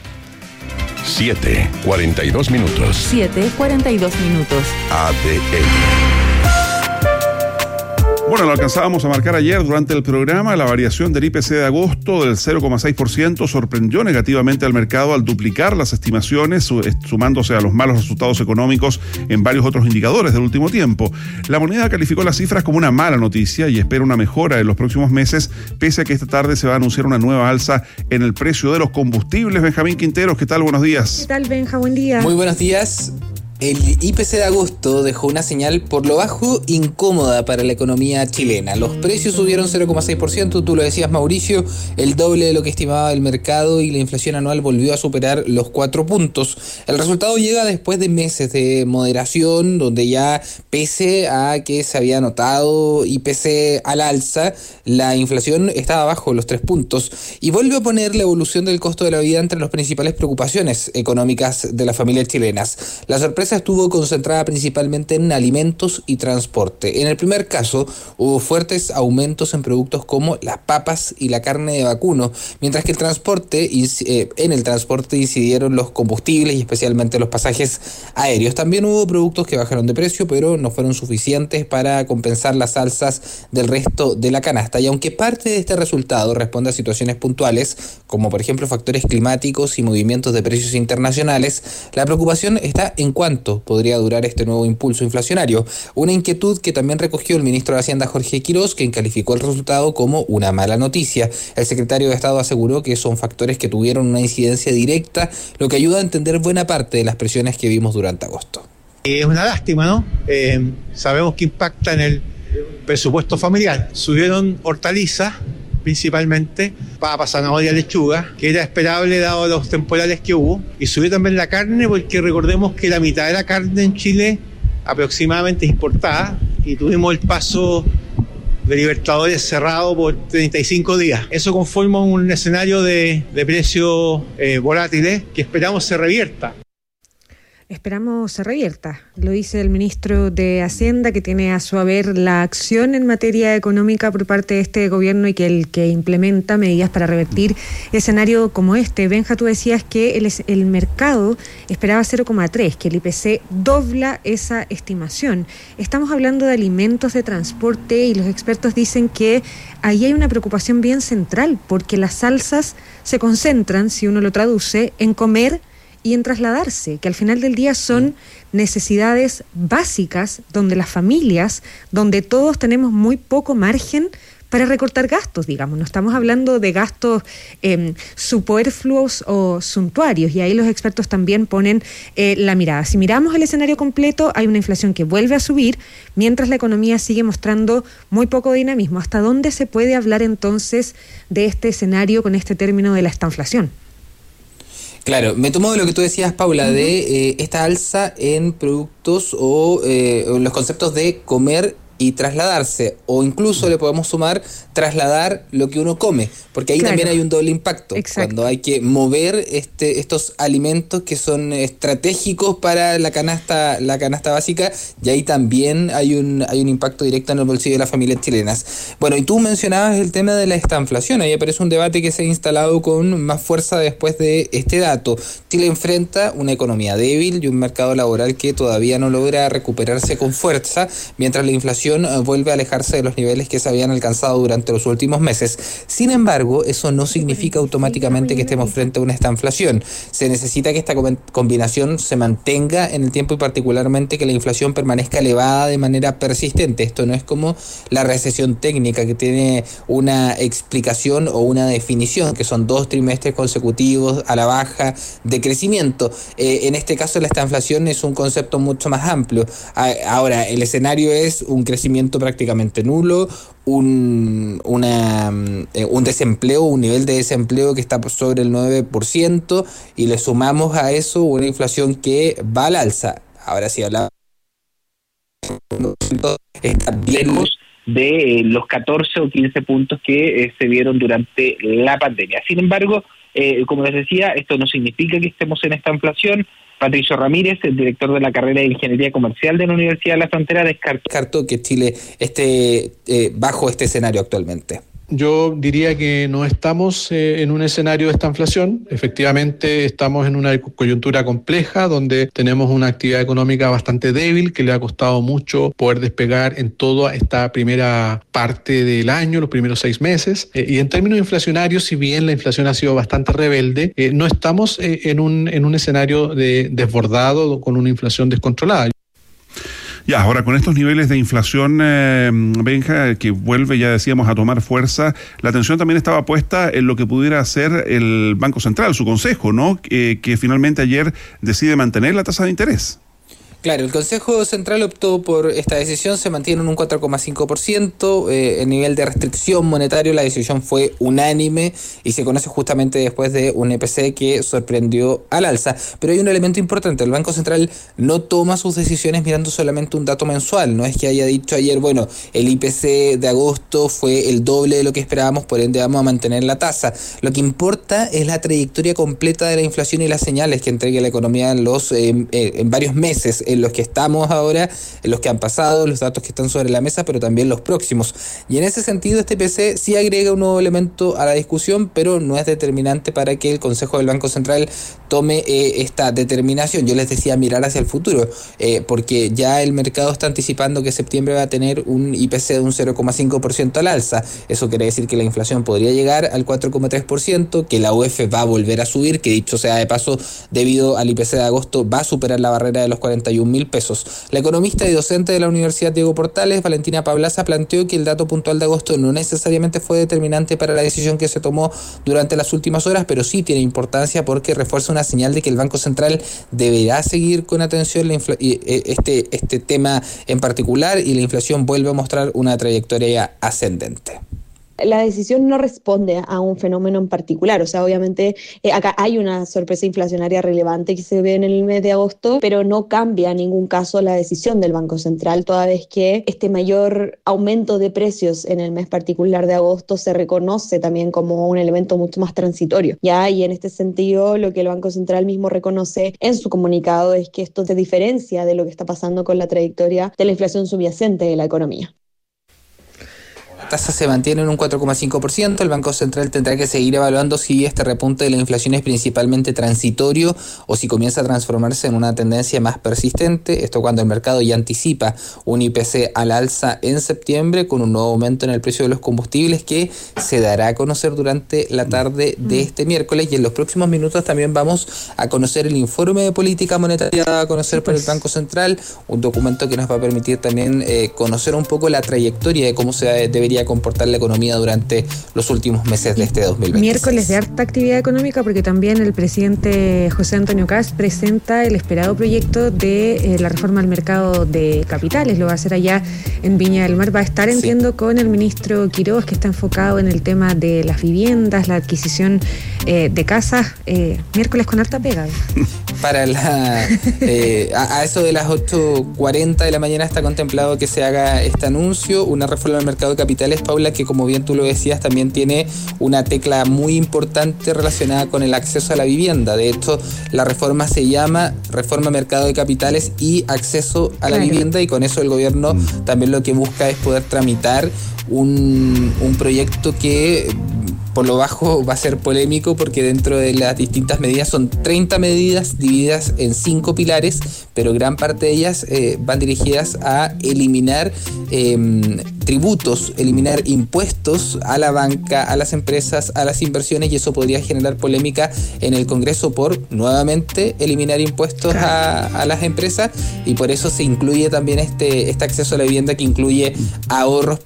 Speaker 21: 7:42 minutos.
Speaker 6: 7:42 minutos.
Speaker 21: ADN.
Speaker 1: Bueno, lo alcanzábamos a marcar ayer durante el programa. La variación del IPC de agosto del 0,6% sorprendió negativamente al mercado al duplicar las estimaciones, sumándose a los malos resultados económicos en varios otros indicadores del último tiempo. La moneda calificó las cifras como una mala noticia y espera una mejora en los próximos meses, pese a que esta tarde se va a anunciar una nueva alza en el precio de los combustibles. Benjamín Quinteros, ¿qué tal? Buenos días.
Speaker 2: ¿Qué tal, Benja? Buen día.
Speaker 8: Muy buenos días. El IPC de agosto dejó una señal por lo bajo incómoda para la economía chilena. Los precios subieron 0,6%, tú lo decías, Mauricio, el doble de lo que estimaba el mercado, y la inflación anual volvió a superar los 4 puntos. El resultado llega después de meses de moderación, donde ya, pese a que se había notado IPC al alza, la inflación estaba bajo los 3 puntos y vuelve a poner la evolución del costo de la vida entre las principales preocupaciones económicas de las familias chilenas. La sorpresa estuvo concentrada principalmente en alimentos y transporte. En el primer caso, hubo fuertes aumentos en productos como las papas y la carne de vacuno, mientras que en el transporte incidieron los combustibles y especialmente los pasajes aéreos. También hubo productos que bajaron de precio, pero no fueron suficientes para compensar las alzas del resto de la canasta. Y aunque parte de este resultado responde a situaciones puntuales, como por ejemplo factores climáticos y movimientos de precios internacionales, la preocupación está en cuánto podría durar este nuevo impulso inflacionario. Una inquietud que también recogió el ministro de Hacienda, Jorge Quiroz, quien calificó el resultado como una mala noticia. El secretario de Estado aseguró que son factores que tuvieron una incidencia directa, lo que ayuda a entender buena parte de las presiones que vimos durante agosto.
Speaker 9: Es una lástima, ¿no? Sabemos que impacta en el presupuesto familiar. Subieron hortalizas, principalmente papa, zanahoria, lechuga, que era esperable dado los temporales que hubo, y subió también la carne, porque recordemos que la mitad de la carne en Chile aproximadamente es importada, y tuvimos el paso de Libertadores cerrado por 35 días. Eso conforma un escenario de precios volátiles que esperamos se revierta.
Speaker 2: Esperamos se revierta, lo dice el ministro de Hacienda, que tiene a su haber la acción en materia económica por parte de este gobierno y que el que implementa medidas para revertir escenario como este. Benja, tú decías que el mercado esperaba 0,3, que el IPC dobla esa estimación. Estamos hablando de alimentos, de transporte, y los expertos dicen que ahí hay una preocupación bien central, porque las alzas se concentran, si uno lo traduce, en comer y en trasladarse, que al final del día son necesidades básicas donde las familias, donde todos tenemos muy poco margen para recortar gastos, digamos. No estamos hablando de gastos superfluos o suntuarios, y ahí los expertos también ponen la mirada. Si miramos el escenario completo, hay una inflación que vuelve a subir, mientras la economía sigue mostrando muy poco dinamismo. ¿Hasta dónde se puede hablar entonces de este escenario con este término de la estanflación?
Speaker 8: Claro, me tomo de lo que tú decías, Paula, de esta alza en productos o los conceptos de comer y trasladarse, o incluso le podemos sumar trasladar lo que uno come, porque ahí también hay un doble impacto. Exacto. Cuando hay que mover estos alimentos que son estratégicos para la canasta básica, y ahí también hay un impacto directo en el bolsillo de las familias chilenas. Bueno, y tú mencionabas el tema de la estanflación. Ahí aparece un debate que se ha instalado con más fuerza después de este dato. Chile enfrenta una economía débil y un mercado laboral que todavía no logra recuperarse con fuerza, mientras la inflación vuelve a alejarse de los niveles que se habían alcanzado durante los últimos meses. Sin embargo, eso no significa automáticamente que estemos frente a una estanflación. Se necesita que esta combinación se mantenga en el tiempo, y particularmente que la inflación permanezca elevada de manera persistente. Esto no es como la recesión técnica, que tiene una explicación o una definición, que son 2 trimestres consecutivos a la baja de crecimiento. En este caso, la estanflación es un concepto mucho más amplio. Ahora, el escenario es un crecimiento prácticamente nulo, un desempleo, un nivel de desempleo que está sobre el 9%, y le sumamos a eso una inflación que va al alza. Ahora sí hablamos, está lejos de los 14 o 15 puntos que se vieron durante la pandemia. Sin embargo, como les decía, esto no significa que estemos en esta inflación. Patricio Ramírez, el director de la carrera de Ingeniería Comercial de la Universidad de la Frontera, descartó que Chile esté bajo este escenario actualmente.
Speaker 10: Yo diría que no estamos en un escenario de estanflación. Efectivamente, estamos en una coyuntura compleja donde tenemos una actividad económica bastante débil, que le ha costado mucho poder despegar en toda esta primera parte del año, los primeros 6 meses. Y en términos inflacionarios, si bien la inflación ha sido bastante rebelde, no estamos en un escenario de desbordado con una inflación descontrolada.
Speaker 1: Ya, ahora con estos niveles de inflación, Benja, que vuelve, ya decíamos, a tomar fuerza, la atención también estaba puesta en lo que pudiera hacer el Banco Central, su consejo, ¿no? Que finalmente ayer decide mantener la tasa de interés.
Speaker 8: Claro, el Consejo Central optó por esta decisión, se mantiene en un 4,5%, el nivel de restricción monetario, la decisión fue unánime y se conoce justamente después de un IPC que sorprendió al alza. Pero hay un elemento importante, el Banco Central no toma sus decisiones mirando solamente un dato mensual, no es que haya dicho ayer, bueno, el IPC de agosto fue el doble de lo que esperábamos, por ende vamos a mantener la tasa. Lo que importa es la trayectoria completa de la inflación y las señales que entregue la economía en varios meses, en los que estamos ahora, en los que han pasado, los datos que están sobre la mesa, pero también los próximos. Y en ese sentido, este IPC sí agrega un nuevo elemento a la discusión, pero no es determinante para que el Consejo del Banco Central tome esta determinación. Yo les decía mirar hacia el futuro, porque ya el mercado está anticipando que septiembre va a tener un IPC de un 0,5% al alza. Eso quiere decir que la inflación podría llegar al 4,3%, que la UF va a volver a subir, que dicho sea de paso, debido al IPC de agosto, va a superar la barrera de los 41.000 pesos. La economista y docente de la Universidad Diego Portales, Valentina Pablaza, planteó que el dato puntual de agosto no necesariamente fue determinante para la decisión que se tomó durante las últimas horas, pero sí tiene importancia porque refuerza una señal de que el Banco Central deberá seguir con atención este tema en particular, y la inflación vuelve a mostrar una trayectoria ascendente.
Speaker 11: La decisión no responde a un fenómeno en particular, o sea, obviamente acá hay una sorpresa inflacionaria relevante que se ve en el mes de agosto, pero no cambia en ningún caso la decisión del Banco Central, toda vez que este mayor aumento de precios en el mes particular de agosto se reconoce también como un elemento mucho más transitorio, ¿ya? Y en este sentido, lo que el Banco Central mismo reconoce en su comunicado es que esto se diferencia de lo que está pasando con la trayectoria de la inflación subyacente de la economía.
Speaker 8: La tasa se mantiene en un 4,5%. El Banco Central tendrá que seguir evaluando si este repunte de la inflación es principalmente transitorio o si comienza a transformarse en una tendencia más persistente. Esto cuando el mercado ya anticipa un IPC al alza en septiembre con un nuevo aumento en el precio de los combustibles que se dará a conocer durante la tarde de este miércoles. Y en los próximos minutos también vamos a conocer el informe de política monetaria a conocer por el Banco Central, un documento que nos va a permitir también conocer un poco la trayectoria de cómo se debería comportar la economía durante los últimos meses de este 2020.
Speaker 2: Miércoles de harta actividad económica porque también el presidente José Antonio Kast presenta el esperado proyecto de la reforma al mercado de capitales. Lo va a hacer allá en Viña del Mar. Va a estar, entiendo, con el ministro Quiroz, que está enfocado en el tema de las viviendas, la adquisición de casas. Miércoles con harta pega.
Speaker 8: Para a eso de las 8:40 de la mañana está contemplado que se haga este anuncio, una reforma al mercado de capitales, Paula, que como bien tú lo decías, también tiene una tecla muy importante relacionada con el acceso a la vivienda. De hecho, la reforma se llama Reforma Mercado de Capitales y Acceso a la Vivienda, y con eso el gobierno también lo que busca es poder tramitar un proyecto que por lo bajo va a ser polémico porque dentro de las distintas medidas son 30 medidas divididas en 5 pilares, pero gran parte de ellas van dirigidas a eliminar tributos, eliminar impuestos a la banca, a las empresas, a las inversiones, y eso podría generar polémica en el Congreso por nuevamente eliminar impuestos a las empresas, y por eso se incluye también este acceso a la vivienda, que incluye ahorros,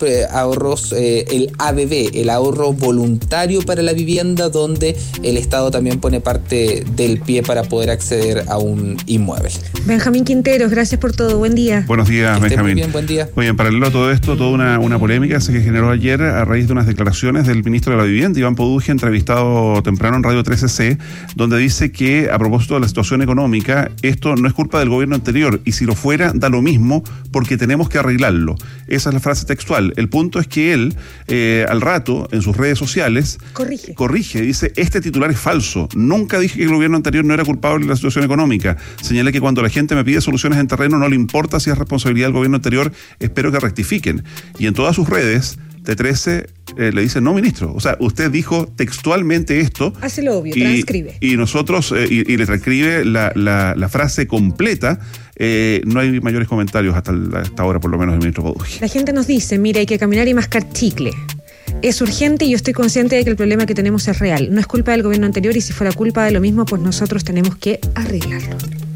Speaker 8: el ABB, el ahorro voluntario para la vivienda, donde el Estado también pone parte del pie para poder acceder a un inmueble.
Speaker 2: Benjamín Quinteros, gracias por todo, buen día.
Speaker 1: Buenos días, Benjamín.
Speaker 8: Muy bien, buen día.
Speaker 1: Oye, en paralelo a todo esto, toda una polémica se generó ayer a raíz de unas declaraciones del ministro de la Vivienda, Iván Poduje, entrevistado temprano en Radio 13C, donde dice que a propósito de la situación económica, esto no es culpa del gobierno anterior, y si lo fuera, da lo mismo porque tenemos que arreglarlo. Esa es la frase textual. El punto es que él, al rato, en sus redes sociales, corrige, dice, este titular es falso. Nunca dije que el gobierno anterior no era culpable de la situación económica. Señalé que cuando la gente me pide soluciones en terreno, no le importa si es responsabilidad del gobierno anterior, espero que rectifiquen. Y en todas sus redes, T13 le dice, no, ministro, o sea, usted dijo textualmente esto.
Speaker 2: Hace lo obvio, transcribe.
Speaker 1: Y nosotros, y le transcribe la frase completa. No hay mayores comentarios hasta ahora, por lo menos, del ministro Poduje.
Speaker 2: La gente nos dice, mira, hay que caminar y mascar chicle. Es urgente y yo estoy consciente de que el problema que tenemos es real. No es culpa del gobierno anterior, y si fuera culpa de lo mismo, pues nosotros tenemos que arreglarlo.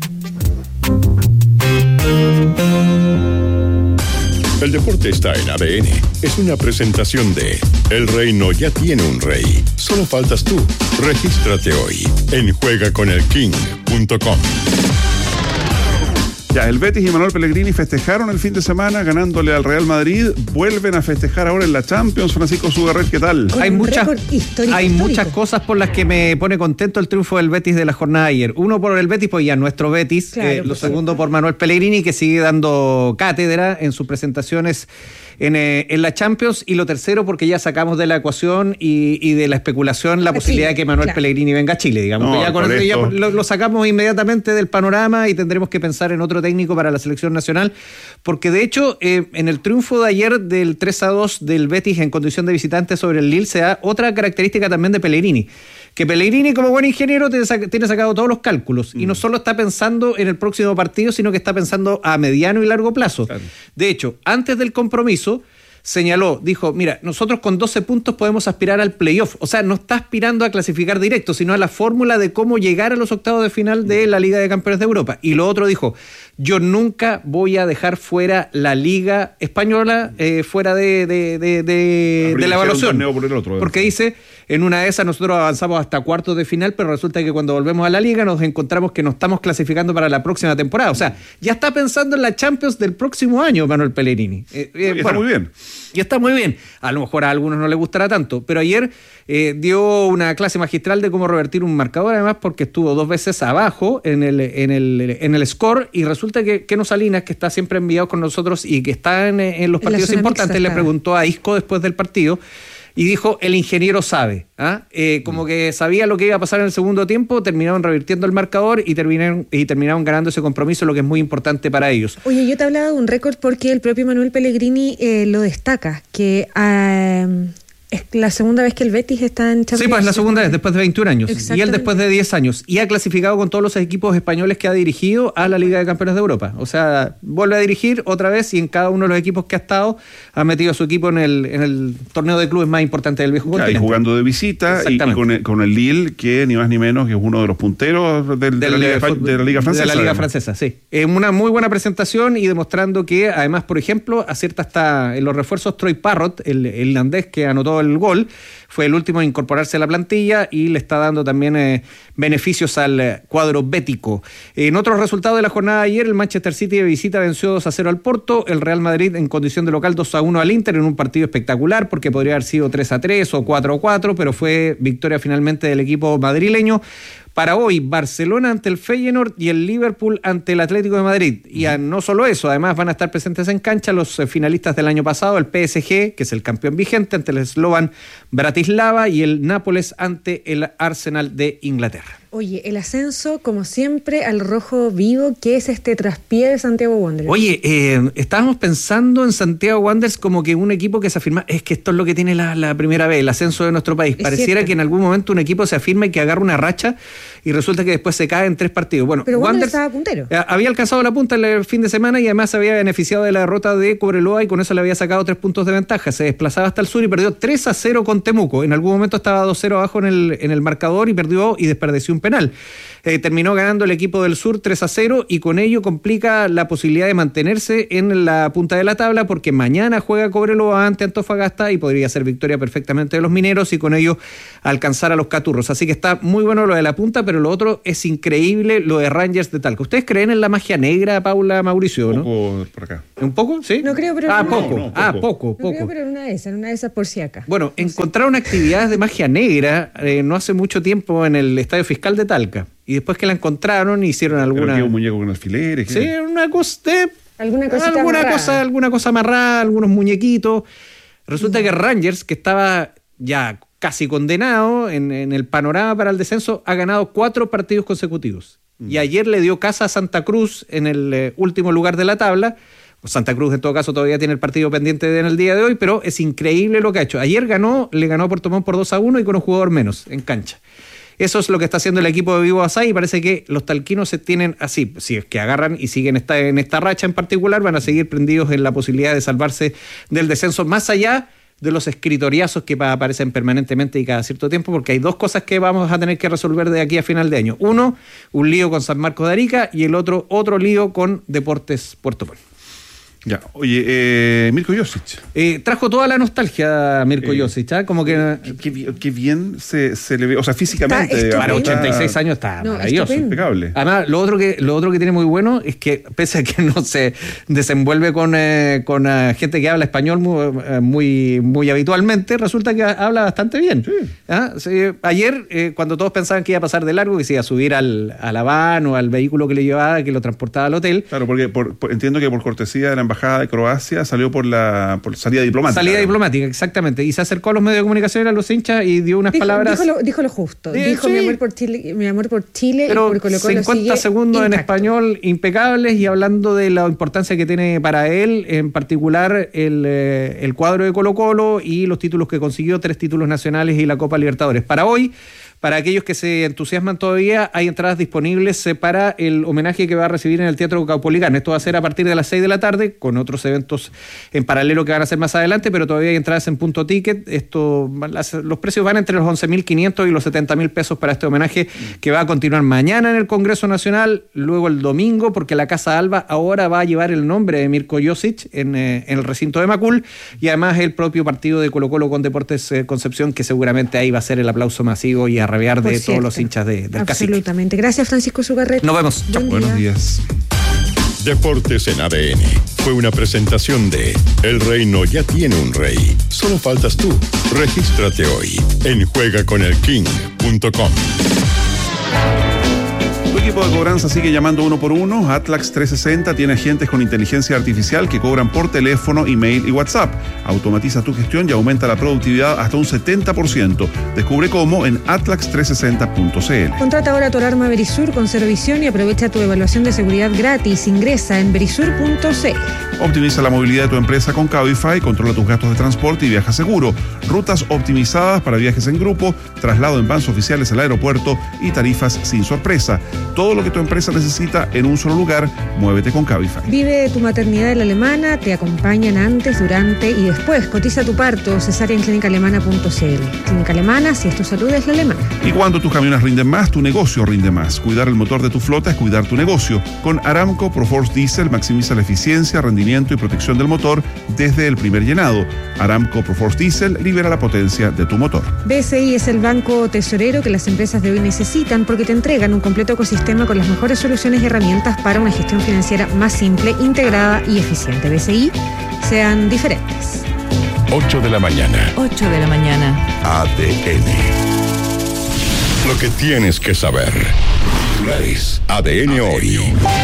Speaker 12: El deporte está en ADN. Es una presentación de El Reino ya tiene un rey. Solo faltas tú. Regístrate hoy en juegaconelking.com.
Speaker 1: Ya, el Betis y Manuel Pellegrini festejaron el fin de semana ganándole al Real Madrid. Vuelven a festejar ahora en la Champions. Francisco Sugarret, ¿qué tal?
Speaker 13: Hay muchas cosas por las que me pone contento el triunfo del Betis de la jornada de ayer. Uno por el Betis, pues ya nuestro Betis. Lo segundo por Manuel Pellegrini, que sigue dando cátedra en sus presentaciones en la Champions, y lo tercero porque ya sacamos de la ecuación y de la especulación la posibilidad de que Manuel Pellegrini venga a Chile, digamos. No, ya con esto ya lo sacamos inmediatamente del panorama y tendremos que pensar en otro técnico para la selección nacional, porque de hecho en el triunfo de ayer del 3-2 del Betis en condición de visitante sobre el Lille se da otra característica también de Pellegrini, que Pellegrini, como buen ingeniero, tiene sacado todos los cálculos y no solo está pensando en el próximo partido, sino que está pensando a mediano y largo plazo. Claro. De hecho, antes del compromiso dijo, mira, nosotros con 12 puntos podemos aspirar al playoff. O sea, no está aspirando a clasificar directo, sino a la fórmula de cómo llegar a los octavos de final de la Liga de Campeones de Europa. Y lo otro dijo, yo nunca voy a dejar fuera la Liga Española fuera de la evaluación. Por el otro, porque dice, en una de esas nosotros avanzamos hasta cuartos de final, pero resulta que cuando volvemos a la Liga nos encontramos que nos estamos clasificando para la próxima temporada. O sea, ya está pensando en la Champions del próximo año, Manuel Pellegrini.
Speaker 1: Está muy bien.
Speaker 13: Y está muy bien. A lo mejor a algunos no les gustará tanto, pero ayer dio una clase magistral de cómo revertir un marcador, además porque estuvo 2 veces abajo en el score, y resulta que Keno Salinas, que está siempre enviado con nosotros y que está en los partidos importantes, le preguntó a Isco después del partido y dijo: el ingeniero sabe. Como que sabía lo que iba a pasar en el segundo tiempo, terminaron revirtiendo el marcador y terminaron ganando ese compromiso, lo que es muy importante para ellos.
Speaker 2: Oye, yo te hablaba de un récord porque el propio Manuel Pellegrini lo destaca, que es la segunda vez que el Betis está en Champions.
Speaker 13: Sí, pues es la segunda vez, después de 21 años. Y él después de 10 años. Y ha clasificado con todos los equipos españoles que ha dirigido a la Liga de Campeones de Europa. O sea, vuelve a dirigir otra vez y en cada uno de los equipos que ha estado ha metido a su equipo en el torneo de clubes más importante del viejo continente.
Speaker 1: Y jugando de visita y con el Lille, que ni más ni menos que es uno de los punteros de la Liga Francesa.
Speaker 13: De la Liga Francesa, sí. Una muy buena presentación y demostrando que, además, por ejemplo, acierta hasta en los refuerzos Troy Parrott, el irlandés que anotó el gol, fue el último en incorporarse a la plantilla y le está dando también beneficios al cuadro bético. En otros resultados de la jornada de ayer, el Manchester City de visita venció 2-0 al Porto, el Real Madrid en condición de local 2-1 al Inter en un partido espectacular porque podría haber sido 3-3 o 4-4, pero fue victoria finalmente del equipo madrileño. Para hoy, Barcelona ante el Feyenoord y el Liverpool ante el Atlético de Madrid. Y no solo eso, además van a estar presentes en cancha los finalistas del año pasado, el PSG, que es el campeón vigente, ante el Slovan Bratislava, y el Nápoles ante el Arsenal de Inglaterra.
Speaker 2: Oye, el ascenso, como siempre, al rojo vivo, que es este traspié de Santiago Wanderers.
Speaker 13: Oye, estábamos pensando en Santiago Wanderers como que un equipo que se afirma, es que esto es lo que tiene la primera vez, el ascenso de nuestro país. Pareciera que en algún momento un equipo se afirma y que agarra una racha y resulta que después se cae en 3 partidos. Bueno,
Speaker 2: pero Wanderers estaba puntero.
Speaker 13: Había alcanzado la punta el fin de semana y además se había beneficiado de la derrota de Cobreloa y con eso le había sacado 3 puntos de ventaja. Se desplazaba hasta el sur y perdió 3-0 con Temuco. En algún momento estaba 2-0 abajo en el marcador y perdió y desperdició un penal. Terminó ganando el equipo del sur 3-0 y con ello complica la posibilidad de mantenerse en la punta de la tabla porque mañana juega Cobreloa ante Antofagasta y podría ser victoria perfectamente de los mineros y con ello alcanzar a los caturros. Así que está muy bueno lo de la punta, pero lo otro es increíble, lo de Rangers de Talca. ¿Ustedes creen en la magia negra, Paula, Mauricio, no?
Speaker 1: Un poco por acá.
Speaker 13: ¿Un poco? ¿Sí?
Speaker 2: No creo, pero...
Speaker 13: poco.
Speaker 2: No creo, pero en una de esas por si acá.
Speaker 13: Bueno, encontraron actividades de magia negra no hace mucho tiempo en el Estadio Fiscal de Talca. Y después que la encontraron, hicieron alguna...
Speaker 1: ¿Pero un muñeco con alfileres?
Speaker 13: Sí, una cosa...
Speaker 2: Alguna
Speaker 13: cosa amarrada, algunos muñequitos. Resulta que Rangers, que estaba ya casi condenado en el panorama para el descenso, ha ganado 4 partidos consecutivos. Y ayer le dio casa a Santa Cruz en el último lugar de la tabla. Santa Cruz en todo caso todavía tiene el partido pendiente en el día de hoy, pero es increíble lo que ha hecho. Ayer le ganó a Puerto Montt por 2-1 y con un jugador menos en cancha. Eso es lo que está haciendo el equipo de Vivo Asai y parece que los talquinos se tienen así. Si es que agarran y siguen en esta racha en particular, van a seguir prendidos en la posibilidad de salvarse del descenso, más allá de los escritoriazos que aparecen permanentemente y cada cierto tiempo, porque hay 2 cosas que vamos a tener que resolver de aquí a final de año. Uno, un lío con San Marcos de Arica y el otro lío con Deportes Puerto Montt.
Speaker 1: Ya, oye, Mirko Josic.
Speaker 13: Trajo toda la nostalgia Mirko Josic, como que...
Speaker 1: Qué bien se le ve, o sea, físicamente.
Speaker 13: Para 86 años está maravilloso.
Speaker 1: Impecable.
Speaker 13: Además, lo otro que tiene muy bueno es que, pese a que no se desenvuelve con gente que habla español muy habitualmente, resulta que habla bastante bien. Sí. Sí, ayer, cuando todos pensaban que iba a pasar de largo, que se iba a subir a la van o al vehículo que le llevaba, que lo transportaba al hotel.
Speaker 1: Claro, porque entiendo que por cortesía de la embajada de Croacia salió por salida diplomática.
Speaker 13: Salida diplomática, exactamente. Y se acercó a los medios de comunicación, a los hinchas y dio unas palabras.
Speaker 2: Dijo lo justo. Dijo mi amor por Chile
Speaker 13: pero
Speaker 2: y por Colo-Colo.
Speaker 13: 50 segundos en español impecables y hablando de la importancia que tiene para él, en particular el cuadro de Colo-Colo y los títulos que consiguió, 3 títulos nacionales y la Copa Libertadores. Para hoy, para aquellos que se entusiasman todavía, hay entradas disponibles para el homenaje que va a recibir en el Teatro Caupolicán. Esto va a ser a partir de las 6 de la tarde, con otros eventos en paralelo que van a ser más adelante, pero todavía hay entradas en Punto Ticket. Los precios van entre los 11.500 y los 70.000 pesos para este homenaje que va a continuar mañana en el Congreso Nacional, luego el domingo, porque la Casa Alba ahora va a llevar el nombre de Mirko Josic en el recinto de Macul, y además el propio partido de Colo-Colo con Deportes Concepción, que seguramente ahí va a ser el aplauso masivo y rabiar de todos los hinchas del Cacique.
Speaker 2: Absolutamente. Gracias, Francisco Zugarret.
Speaker 13: Nos vemos.
Speaker 1: Buenos días.
Speaker 12: Deportes en ADN. Fue una presentación de El Reino ya tiene un rey. Solo faltas tú. Regístrate hoy en juegaconelking.com.
Speaker 1: Tu equipo de cobranza sigue llamando uno por uno. Atlax 360 tiene agentes con inteligencia artificial que cobran por teléfono, email y WhatsApp. Automatiza tu gestión y aumenta la productividad hasta un 70%. Descubre cómo en atlax360.cl.
Speaker 2: Contrata ahora tu alarma Verisur con Servivisión y aprovecha tu evaluación de seguridad gratis. Ingresa en verisur.cl.
Speaker 1: Optimiza la movilidad de tu empresa con Cabify, controla tus gastos de transporte y viaja seguro. Rutas optimizadas para viajes en grupo, traslado en vans oficiales al aeropuerto y tarifas sin sorpresa. Todo lo que tu empresa necesita en un solo lugar, muévete con Cabify.
Speaker 2: Vive tu maternidad en la Alemana, te acompañan antes, durante y después. Cotiza tu parto, cesárea en clínicaalemana.cl. Clínica Alemana, si es tu salud, es la alemana.
Speaker 1: Y cuando tus camiones rinden más, tu negocio rinde más. Cuidar el motor de tu flota es cuidar tu negocio. Con Aramco Proforce Diesel maximiza la eficiencia, rendimiento y protección del motor desde el primer llenado. Aramco Proforce Diesel libera la potencia de tu motor.
Speaker 2: BCI es el banco tesorero que las empresas de hoy necesitan porque te entregan un completo ecosistema con las mejores soluciones y herramientas para una gestión financiera más simple, integrada y eficiente. BCI, sean diferentes.
Speaker 12: 8 de la mañana.
Speaker 22: 8 de la mañana.
Speaker 12: ADN. Lo que tienes que saber. ADN hoy.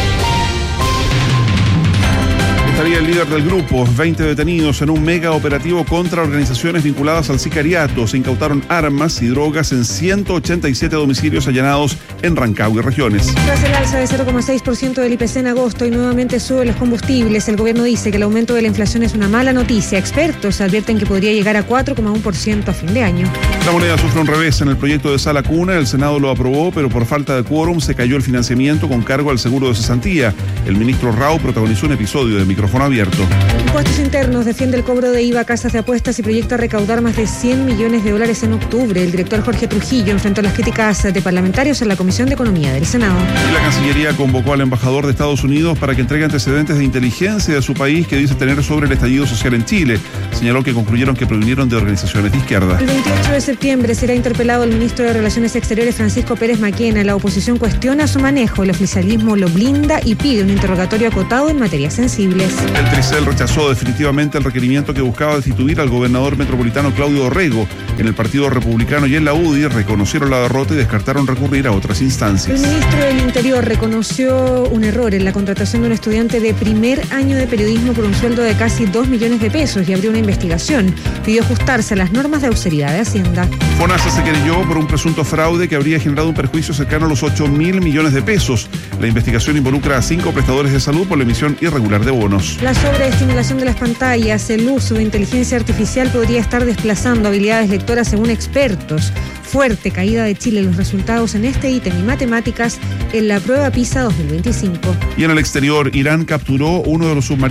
Speaker 1: Estaría el líder del grupo, 20 detenidos en un mega operativo contra organizaciones vinculadas al sicariato. Se incautaron armas y drogas en 187 domicilios allanados en Rancagua y regiones.
Speaker 2: Tras el alza de 0,6% del IPC en agosto y nuevamente suben los combustibles, el gobierno dice que el aumento de la inflación es una mala noticia. Expertos advierten que podría llegar a 4,1% a fin de año.
Speaker 1: La moneda sufre un revés en el proyecto de Sala Cuna. El Senado lo aprobó, pero por falta de quórum se cayó el financiamiento con cargo al seguro de cesantía. El ministro Rao protagonizó un episodio de micrófono abierto.
Speaker 2: Impuestos Internos defiende el cobro de IVA a casas de apuestas y proyecta recaudar más de $100 millones en octubre. El director Jorge Trujillo enfrentó las críticas de parlamentarios en la Comisión de Economía del Senado.
Speaker 1: Y la Cancillería convocó al embajador de Estados Unidos para que entregue antecedentes de inteligencia de su país que dice tener sobre el estallido social en Chile. Señaló que concluyeron que provinieron de organizaciones de izquierda.
Speaker 2: El 28 de septiembre será interpelado el ministro de Relaciones Exteriores Francisco Pérez Maquena. La oposición cuestiona su manejo, el oficialismo lo blinda y pide un interrogatorio acotado en materias sensibles.
Speaker 1: El Tricel rechazó definitivamente el requerimiento que buscaba destituir al gobernador metropolitano Claudio Orrego. En el Partido Republicano y en la UDI reconocieron la derrota y descartaron recurrir a otras instancias.
Speaker 2: El ministro del Interior reconoció un error en la contratación de un estudiante de primer año de periodismo por un sueldo de casi 2 millones de pesos y abrió una investigación. Pidió ajustarse a las normas de austeridad de Hacienda.
Speaker 1: FONASA se querelló por un presunto fraude que habría generado un perjuicio cercano a los 8.000 millones de pesos. La investigación involucra a 5 prestadores de salud por la emisión irregular de bonos.
Speaker 2: La sobreestimulación de las pantallas, el uso de inteligencia artificial podría estar desplazando habilidades lectoras según expertos. Fuerte caída de Chile en los resultados en este ítem y matemáticas en la prueba PISA 2025.
Speaker 1: Y en el exterior, Irán capturó uno de los submarinos